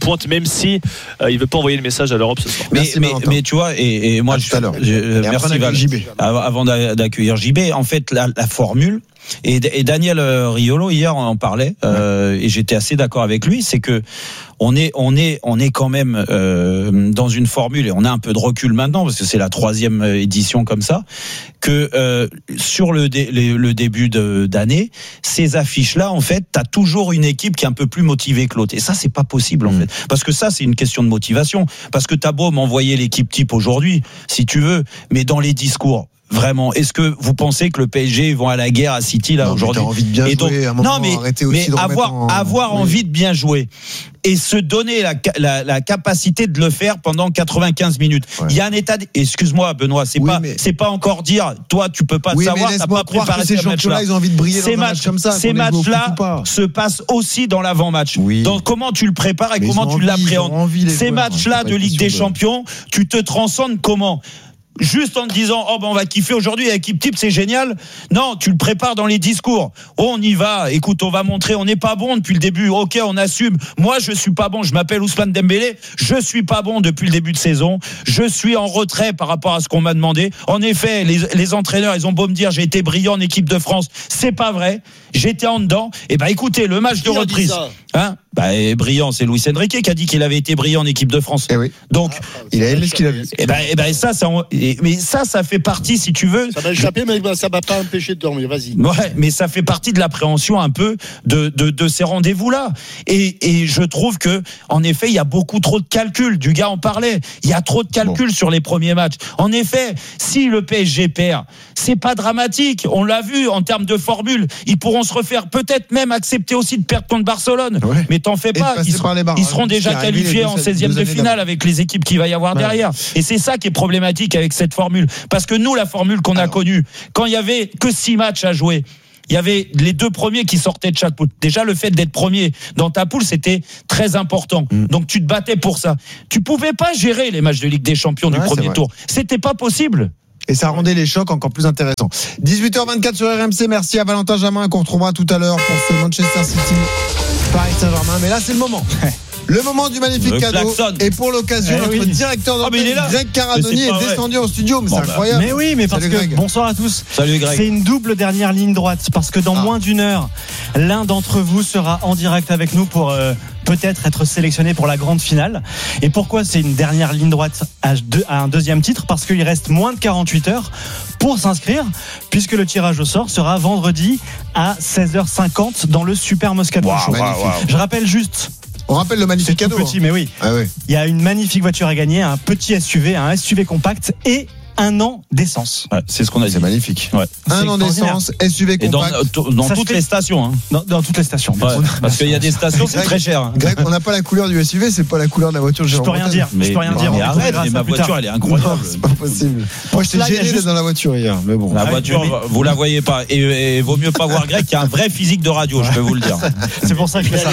pointe, même si euh, il veut pas envoyer le message à l'Europe ce soir. Mais, mais, mais tu vois, et, et moi, à je, tout à l'heure. je, je, merci Val. J B. Avant d'accueillir J B, en fait, la, la formule. Et, et Daniel Riolo hier on en parlait euh, et j'étais assez d'accord avec lui, c'est que on est on est on est quand même euh, dans une formule et on a un peu de recul maintenant parce que c'est la troisième édition comme ça que euh, sur le, dé, le, le début de, d'année ces affiches là en fait t'as toujours une équipe qui est un peu plus motivée que l'autre et ça c'est pas possible en mmh. fait parce que ça c'est une question de motivation parce que t'as beau m'envoyer l'équipe type aujourd'hui si tu veux mais dans les discours vraiment, est-ce que vous pensez que le P S G vont à la guerre à City là non, aujourd'hui? T'as envie de bien et jouer, donc, à un moment, non mais, mais avoir, en... avoir oui. envie de bien jouer et se donner la, la, la capacité de le faire pendant quatre-vingt-quinze minutes. Ouais. Il y a un état. D... Excuse-moi, Benoît, c'est oui, pas, mais... c'est pas encore dire. Toi, tu peux pas oui, savoir. T'as pas préparé ces matchs-là. Ils ont envie de briller ces dans matchs, un match comme ça. Ces matchs-là se passent aussi dans l'avant-match. Oui. Donc comment tu le prépares et mais comment tu envie, l'appréhendes. Ces matchs-là de Ligue des Champions, tu te transcendes comment? Juste en te disant oh ben on va kiffer aujourd'hui l'équipe type c'est génial. Non, tu le prépares dans les discours. Oh, on y va. Écoute, on va montrer on n'est pas bon depuis le début. OK, on assume. Moi, je suis pas bon. Je m'appelle Ousmane Dembélé. Je suis pas bon depuis le début de saison. Je suis en retrait par rapport à ce qu'on m'a demandé. En effet, les, les entraîneurs, ils ont beau me dire j'ai été brillant en équipe de France. C'est pas vrai. J'étais en dedans. Et ben écoutez, le match de reprise. Hein? Bah, brillant, c'est Luis Enrique qui a dit qu'il avait été brillant en équipe de France. Eh oui. Donc, ah, il a aimé ce qu'il a vu. Et ben, et ben ça, ça, mais ça, ça fait partie, si tu veux. Ça m'a échappé, mais ça m'a pas empêché de dormir. Vas-y. Ouais, mais ça fait partie de l'appréhension un peu de de, de ces rendez-vous-là. Et et je trouve que, en effet, il y a beaucoup trop de calculs. Du gars en parlait. Il y a trop de calculs bon. sur les premiers matchs. En effet, si le P S G perd, c'est pas dramatique. On l'a vu en termes de formule. Ils pourront se refaire, peut-être même accepter aussi de perdre contre Barcelone. Ouais. Mais t'en fais pas, ils, seront, ils seront déjà qualifiés en seizième de finale avec les équipes qu'il va y avoir ouais. derrière. Et c'est ça qui est problématique avec cette formule. Parce que nous, la formule qu'on a connue, quand il y avait que six matchs à jouer, il y avait les deux premiers qui sortaient de chaque poule. Déjà, le fait d'être premier dans ta poule, c'était très important. Mm. Donc, tu te battais pour ça. Tu pouvais pas gérer les matchs de Ligue des Champions ouais, du premier tour. C'était pas possible. Et ça rendait les chocs encore plus intéressants. dix-huit heures vingt-quatre sur R M C. Merci à Valentin Jamin qu'on retrouvera tout à l'heure pour ce Manchester City Paris Saint-Germain. Mais là, c'est le moment. Le moment du magnifique le cadeau. Klaxon. Et pour l'occasion, eh notre oui. directeur d'antenne, oh, Greg Caradoni, est, est descendu en studio. Mais bon, c'est bah. incroyable. Mais oui, mais parce Salut, que Greg. Bonsoir à tous. Salut Greg. C'est une double dernière ligne droite parce que dans ah. moins d'une heure, l'un d'entre vous sera en direct avec nous pour euh, peut-être être sélectionné pour la grande finale. Et pourquoi c'est une dernière ligne droite à, deux, à un deuxième titre? Parce qu'il reste moins de quarante-huit heures pour s'inscrire, puisque le tirage au sort sera vendredi à seize heures cinquante dans le Super Moscato wow, Show. Wow, wow. Je rappelle juste. On rappelle le magnifique cadeau. C'est tout petit, mais oui. Ah oui. Il y a une magnifique voiture à gagner, un petit S U V, un S U V compact et un an d'essence. Ouais, c'est ce qu'on a dit. C'est magnifique. Ouais. Un an d'essence, S U V compact. Et dans, dans toutes fait... les stations. Hein. Dans, dans toutes les stations. Ouais, parce qu'il y a des stations, c'est très cher. Hein. Greg, on n'a pas la couleur du S U V, c'est pas la couleur de la voiture. Je peux rien dire. Mais, je peux rien mais, dire. Mais arrête, mais ma voiture, elle est incroyable. Non, c'est pas possible. Moi, j'étais gêné d'être dans la voiture hier. Mais bon. La voiture, vous la voyez pas. Et, et vaut mieux pas voir Greg qui a un vrai physique de radio, je peux vous le dire. C'est pour ça que je fais ça.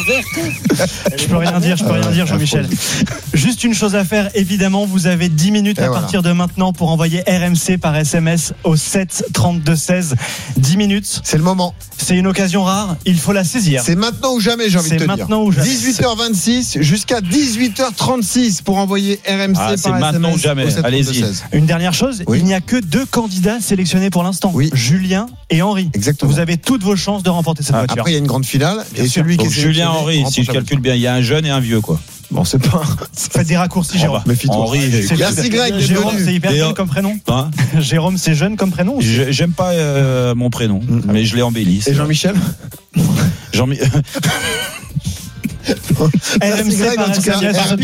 Je peux rien dire, je peux rien dire, Jean-Michel. Juste une chose à faire, évidemment, vous avez dix minutes à partir de maintenant pour envoyer R M C par S M S au sept trente-deux seize. dix minutes. C'est le moment. C'est une occasion rare, il faut la saisir. C'est maintenant ou jamais, j'ai envie de te dire. C'est maintenant ou jamais. dix-huit heures vingt-six jusqu'à dix-huit heures trente-six pour envoyer R M C ah, par c'est maintenant ou jamais. Allez-y. Une dernière chose, oui. il n'y a que deux candidats sélectionnés pour l'instant. Oui. Julien et Henri. Exactement. Vous avez toutes vos chances de remporter cette ah, voiture. Après, il y a une grande finale. Bien et sûr. celui Donc, qui est Julien Henri, si je calcule bien, il y a un jeune et un vieux, quoi. Bon, c'est pas. Faites des raccourcis, Jérôme. Méfie-toi. Henri, merci Greg. Jérôme, c'est hyper jeune comme prénom. Hein Jérôme, c'est jeune comme prénom. Je, j'aime pas euh, mon prénom, mmh. mais je l'ai embelli. Et Jean-Michel Jean-Michel. R M C par S M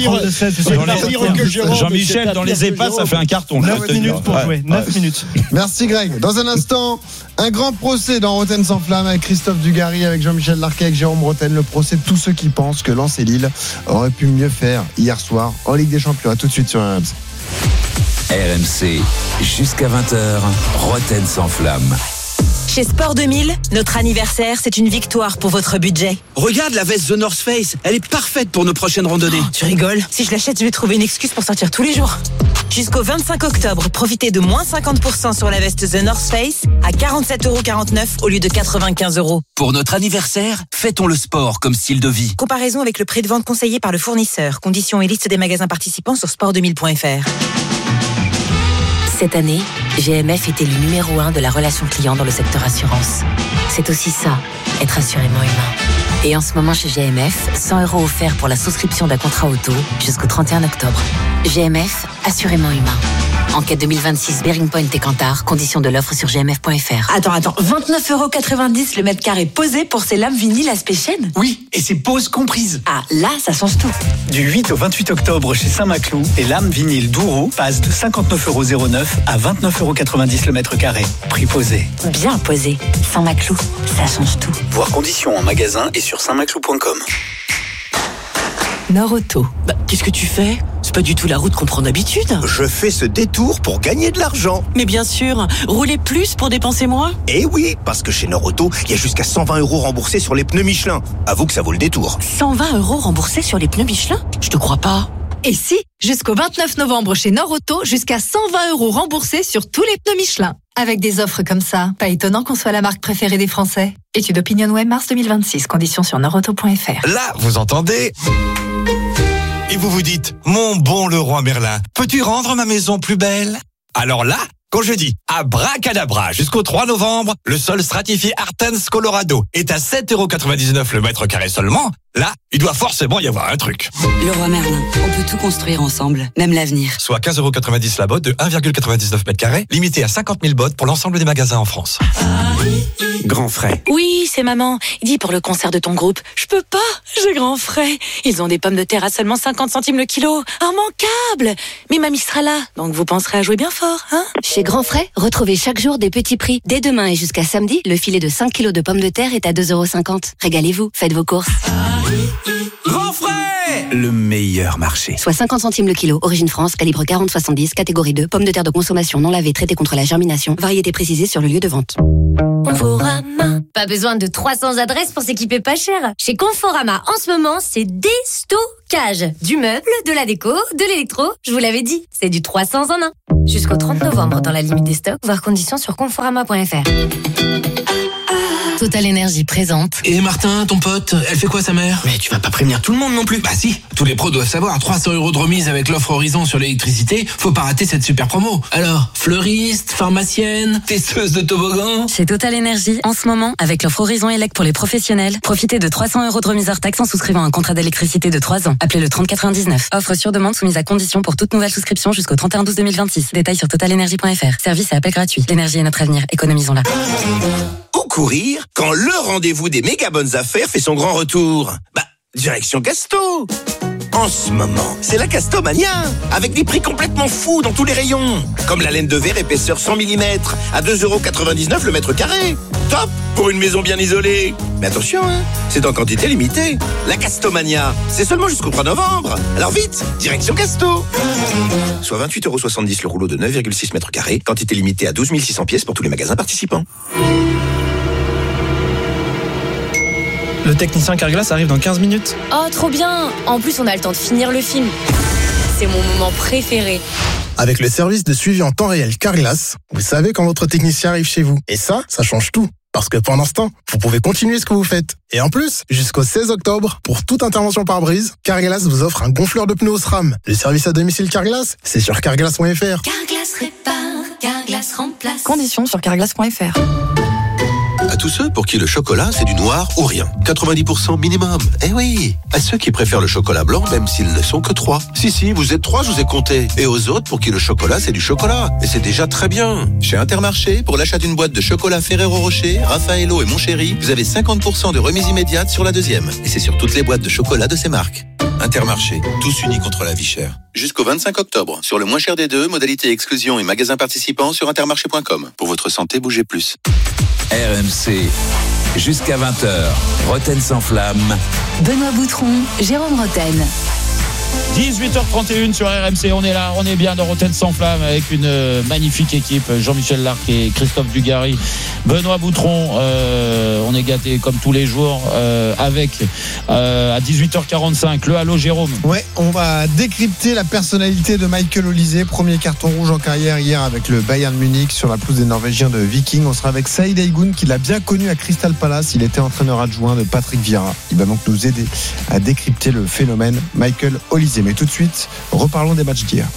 S. Jean-Michel dans les EHPAD, ça fait un carton. neuf minutes pour jouer. neuf minutes. Merci Greg. Dans un instant, un grand procès dans Rotten sans flamme avec Christophe Dugarry, avec Jean-Michel Larquet, avec Jérôme Rotten. Le procès de tous ceux qui pensent que Lens et Lille auraient pu mieux faire hier soir en Ligue des Champions. À tout de suite sur R M C. R M C, jusqu'à vingt heures, Rotten sans flamme. Chez Sport deux mille, notre anniversaire, c'est une victoire pour votre budget. Regarde la veste The North Face, elle est parfaite pour nos prochaines randonnées. Oh, tu rigoles? Si je l'achète, je vais trouver une excuse pour sortir tous les jours. Jusqu'au vingt-cinq octobre, profitez de moins cinquante pour cent sur la veste The North Face à quarante-sept euros quarante-neuf au lieu de quatre-vingt-quinze euros. Pour notre anniversaire, fêtons le sport comme style de vie. Comparaison avec le prix de vente conseillé par le fournisseur. Conditions et liste des magasins participants sur sport deux mille point f r. Cette année, G M F était le numéro un de la relation client dans le secteur assurance. C'est aussi ça, être assurément humain. Et en ce moment chez G M F, cent euros offerts pour la souscription d'un contrat auto jusqu'au trente et un octobre. G M F, assurément humain. Enquête deux mille vingt-six, Bearing Point et Kantar. Conditions de l'offre sur g m f point f r. Attends, attends, vingt-neuf euros quatre-vingt-dix le mètre carré posé pour ces lames vinyles aspect chaîne? Oui, et c'est pose comprise. Ah, là, ça change tout. Du huit au vingt-huit octobre chez Saint-Maclou, les lames vinyles Douro passent de cinquante-neuf euros zéro neuf à vingt-neuf euros quatre-vingt-dix le mètre carré. Prix posé. Bien posé. Saint-Maclou, ça change tout. Voir conditions en magasin et sur saint maclou point com. Nord Auto. Bah, qu'est-ce que tu fais? C'est pas du tout la route qu'on prend d'habitude. Je fais ce détour pour gagner de l'argent. Mais bien sûr, rouler plus pour dépenser moins? Eh oui, parce que chez Nord Auto, il y a jusqu'à cent vingt euros remboursés sur les pneus Michelin. Avoue que ça vaut le détour. cent vingt euros remboursés sur les pneus Michelin? Je te crois pas. Et si, jusqu'au vingt-neuf novembre chez Nord Auto, jusqu'à cent vingt euros remboursés sur tous les pneus Michelin. Avec des offres comme ça, pas étonnant qu'on soit la marque préférée des Français. Étude OpinionWay mars deux mille vingt-six, conditions sur nord auto point f r. Là, vous entendez? Et vous vous dites, mon bon Leroy Merlin, peux-tu rendre ma maison plus belle? Alors là, quand je dis abracadabra jusqu'au trois novembre, le sol stratifié Artens Colorado est à sept euros quatre-vingt-dix-neuf le mètre carré seulement. Là, il doit forcément y avoir un truc. Leroy Merlin, on peut tout construire ensemble, même l'avenir. Soit quinze euros quatre-vingt-dix la botte de un virgule quatre-vingt-dix-neuf mètres carrés, limité à cinquante mille bottes pour l'ensemble des magasins en France. Grand frais. Oui, c'est maman. Dis pour le concert de ton groupe. Je peux pas, j'ai grand frais. Ils ont des pommes de terre à seulement cinquante centimes le kilo. Immanquable. Mais mamie sera là, donc vous penserez à jouer bien fort, hein? Chez Grand Frais, retrouvez chaque jour des petits prix. Dès demain et jusqu'à samedi, le filet de cinq kilos de pommes de terre est à deux euros cinquante. Régalez-vous, faites vos courses. Grand frais, le meilleur marché. Soit cinquante centimes le kilo. Origine France, calibre quarante soixante-dix, catégorie deux. Pommes de terre de consommation non lavées, traitées contre la germination. Variété précisée sur le lieu de vente. Conforama. Pas besoin de trois cents adresses pour s'équiper pas cher. Chez Conforama, en ce moment, c'est déstockage. Du meuble, de la déco, de l'électro. Je vous l'avais dit, c'est du trois cents en un. Jusqu'au trente novembre, dans la limite des stocks, voir conditions sur conforama point f r. Total Énergie présente. Et Martin, ton pote, elle fait quoi sa mère? Mais tu vas pas prévenir tout le monde non plus. Bah si, tous les pros doivent savoir. trois cents euros de remise avec l'offre Horizon sur l'électricité. Faut pas rater cette super promo. Alors, fleuriste, pharmacienne, testeuse de toboggan. Chez Total Énergie, en ce moment, avec l'offre Horizon Elec pour les professionnels, profitez de trois cents euros de remise hors taxe en souscrivant un contrat d'électricité de trois ans. Appelez le trente quatre-vingt-dix-neuf. Offre sur demande soumise à condition pour toute nouvelle souscription jusqu'au trente et un douze deux mille vingt-six. Détails sur total énergie point f r. Service et appel gratuit. L'énergie est notre avenir. Économisons-la. Où courir quand le rendez-vous des méga bonnes affaires fait son grand retour? Bah, direction Casto. En ce moment, c'est la Castomania, avec des prix complètement fous dans tous les rayons. Comme la laine de verre épaisseur cent millimètres à deux euros quatre-vingt-dix-neuf le mètre carré. Top pour une maison bien isolée. Mais attention, hein, c'est en quantité limitée. La Castomania, c'est seulement jusqu'au trois novembre. Alors vite, direction Casto. Soit vingt-huit euros soixante-dix le rouleau de neuf virgule six mètres carrés, quantité limitée à douze mille six cents pièces pour tous les magasins participants. Le technicien Carglass arrive dans quinze minutes. Oh, trop bien! En plus, on a le temps de finir le film. C'est mon moment préféré. Avec le service de suivi en temps réel Carglass, vous savez quand votre technicien arrive chez vous. Et ça, ça change tout. Parce que pendant ce temps, vous pouvez continuer ce que vous faites. Et en plus, jusqu'au seize octobre, pour toute intervention par brise, Carglass vous offre un gonfleur de pneus au SRAM. Le service à domicile Carglass, c'est sur carglass point f r. Carglass répare, Carglass remplace. Conditions sur carglass point f r. À tous ceux pour qui le chocolat, c'est du noir ou rien. quatre-vingt-dix pour cent minimum. Eh oui. À ceux qui préfèrent le chocolat blanc, même s'ils ne sont que trois. Si, si, vous êtes trois, je vous ai compté. Et aux autres pour qui le chocolat, c'est du chocolat. Et c'est déjà très bien. Chez Intermarché, pour l'achat d'une boîte de chocolat Ferrero Rocher, Raffaello et Mon Chéri, vous avez cinquante pour cent de remise immédiate sur la deuxième. Et c'est sur toutes les boîtes de chocolat de ces marques. Intermarché, tous unis contre la vie chère. Jusqu'au vingt-cinq octobre, sur le moins cher des deux, modalité exclusion et magasins participants sur intermarché point com. Pour votre santé, bougez plus. R M C, jusqu'à vingt heures, Roten sans flamme. Benoît Boutron, Jérôme Roten. dix-huit heures trente et une sur R M C, on est là, on est bien dans Rotten sans flamme avec une euh, magnifique équipe, Jean-Michel Larquet, Christophe Dugarry, Benoît Boutron, euh, on est gâtés comme tous les jours euh, avec euh, à dix-huit heures quarante-cinq le Halo Jérôme. Ouais, on va décrypter la personnalité de Michael Olise, premier carton rouge en carrière hier avec le Bayern Munich sur la pelouse des Norvégiens de Viking. On sera avec Saïd Aïgoun qui l'a bien connu à Crystal Palace, il était entraîneur adjoint de Patrick Vieira. Il va donc nous aider à décrypter le phénomène Michael Olise. Mais tout de suite, reparlons des matchs d'hier.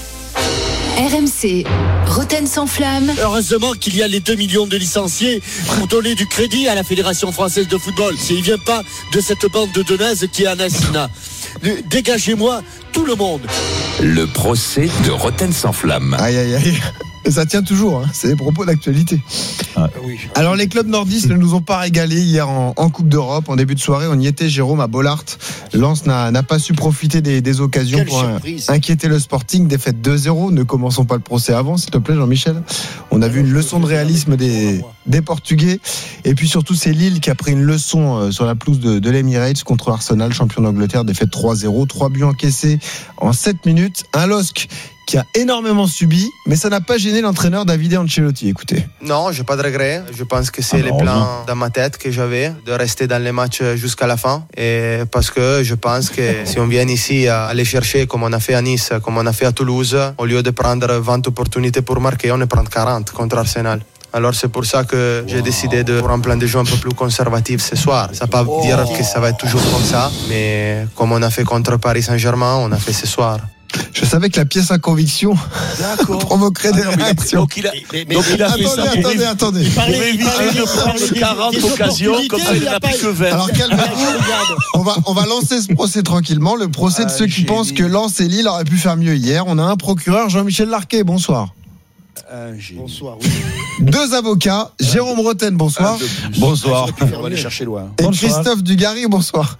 R M C, Rotten sans flamme. Heureusement qu'il y a les deux millions de licenciés pour donner du crédit à la Fédération française de football. S'il ne vient pas de cette bande de nazes qui est un assassinat. Dégagez-moi tout le monde. Le procès de Rotten sans flamme. Aïe aïe aïe. Ça tient toujours, hein. C'est des propos d'actualité. Ah. Oui. Alors les clubs nordistes ne nous ont pas régalé hier en, en Coupe d'Europe. En début de soirée, on y était, Jérôme, à Bollaert. Lens n'a, n'a pas su profiter des, des occasions Quelle pour un, inquiéter le Sporting. Défaite deux zéro. Ne commençons pas le procès avant, s'il te plaît, Jean-Michel. On a vu une leçon de réalisme des, des Portugais. Et puis surtout, c'est Lille qui a pris une leçon sur la pelouse de, de l'Emirates contre Arsenal, champion d'Angleterre. Défaite trois zéro. Trois buts encaissés en sept minutes. Un L O S C qui a énormément subi, mais ça n'a pas gêné l'entraîneur Davide Ancelotti. Écoutez. Non, j'ai pas de regrets. Je pense que c'est ah, les plans dans ma tête que j'avais de rester dans les matchs jusqu'à la fin. Et parce que je pense que si on vient ici à aller chercher comme on a fait à Nice, comme on a fait à Toulouse, au lieu de prendre vingt opportunités pour marquer, on en prend quarante contre Arsenal. Alors c'est pour ça que j'ai wow. décidé de prendre un plan de jeu un peu plus conservatif ce soir. Ça ne veut pas oh. dire que ça va être toujours comme ça, mais comme on a fait contre Paris Saint-Germain, on a fait ce soir. Je savais que la pièce à conviction provoquerait des ah non, réactions. Donc il a, mais, mais, donc il a attendez, fait ça. Attendez, attendez, attendez. Il parlait, il parlait de prendre quarante occasions, comme ça il n'a plus que vingt. Alors calmez-vous. on va, on va lancer ce procès tranquillement. Le procès ah, de ceux qui génie. pensent que Lens et Lille auraient pu faire mieux hier. On a un procureur, Jean-Michel Larquet, bonsoir. Euh, bonsoir. Oui. Deux avocats, Jérôme Rotten, bonsoir. Bonsoir. On va aller chercher loin. Et Christophe Dugarry, bonsoir.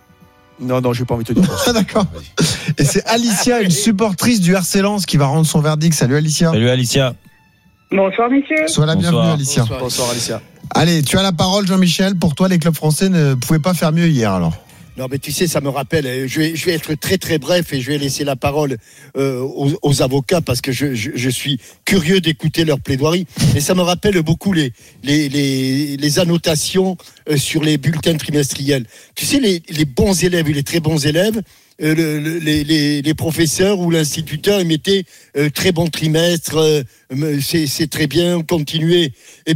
Non, non, j'ai pas envie de te dire. Ah, d'accord. Et c'est Alicia, une supportrice du R C Lens, qui va rendre son verdict. Salut Alicia. Salut Alicia. Bonsoir messieurs. Sois la bienvenue Alicia. Bonsoir. Bonsoir Alicia. Allez, tu as la parole Jean-Michel. Pour toi, les clubs français ne pouvaient pas faire mieux hier alors. Non, mais tu sais, ça me rappelle, je vais, je vais être très très bref et je vais laisser la parole euh, aux, aux avocats parce que je, je, je suis curieux d'écouter leur plaidoirie. Et ça me rappelle beaucoup les, les, les, les annotations euh, sur les bulletins trimestriels. Tu sais, les, les bons élèves et les très bons élèves, euh, le, le, les, les, les professeurs ou l'instituteur, ils mettaient euh, très bon trimestre, euh, c'est, c'est très bien, continuez. Et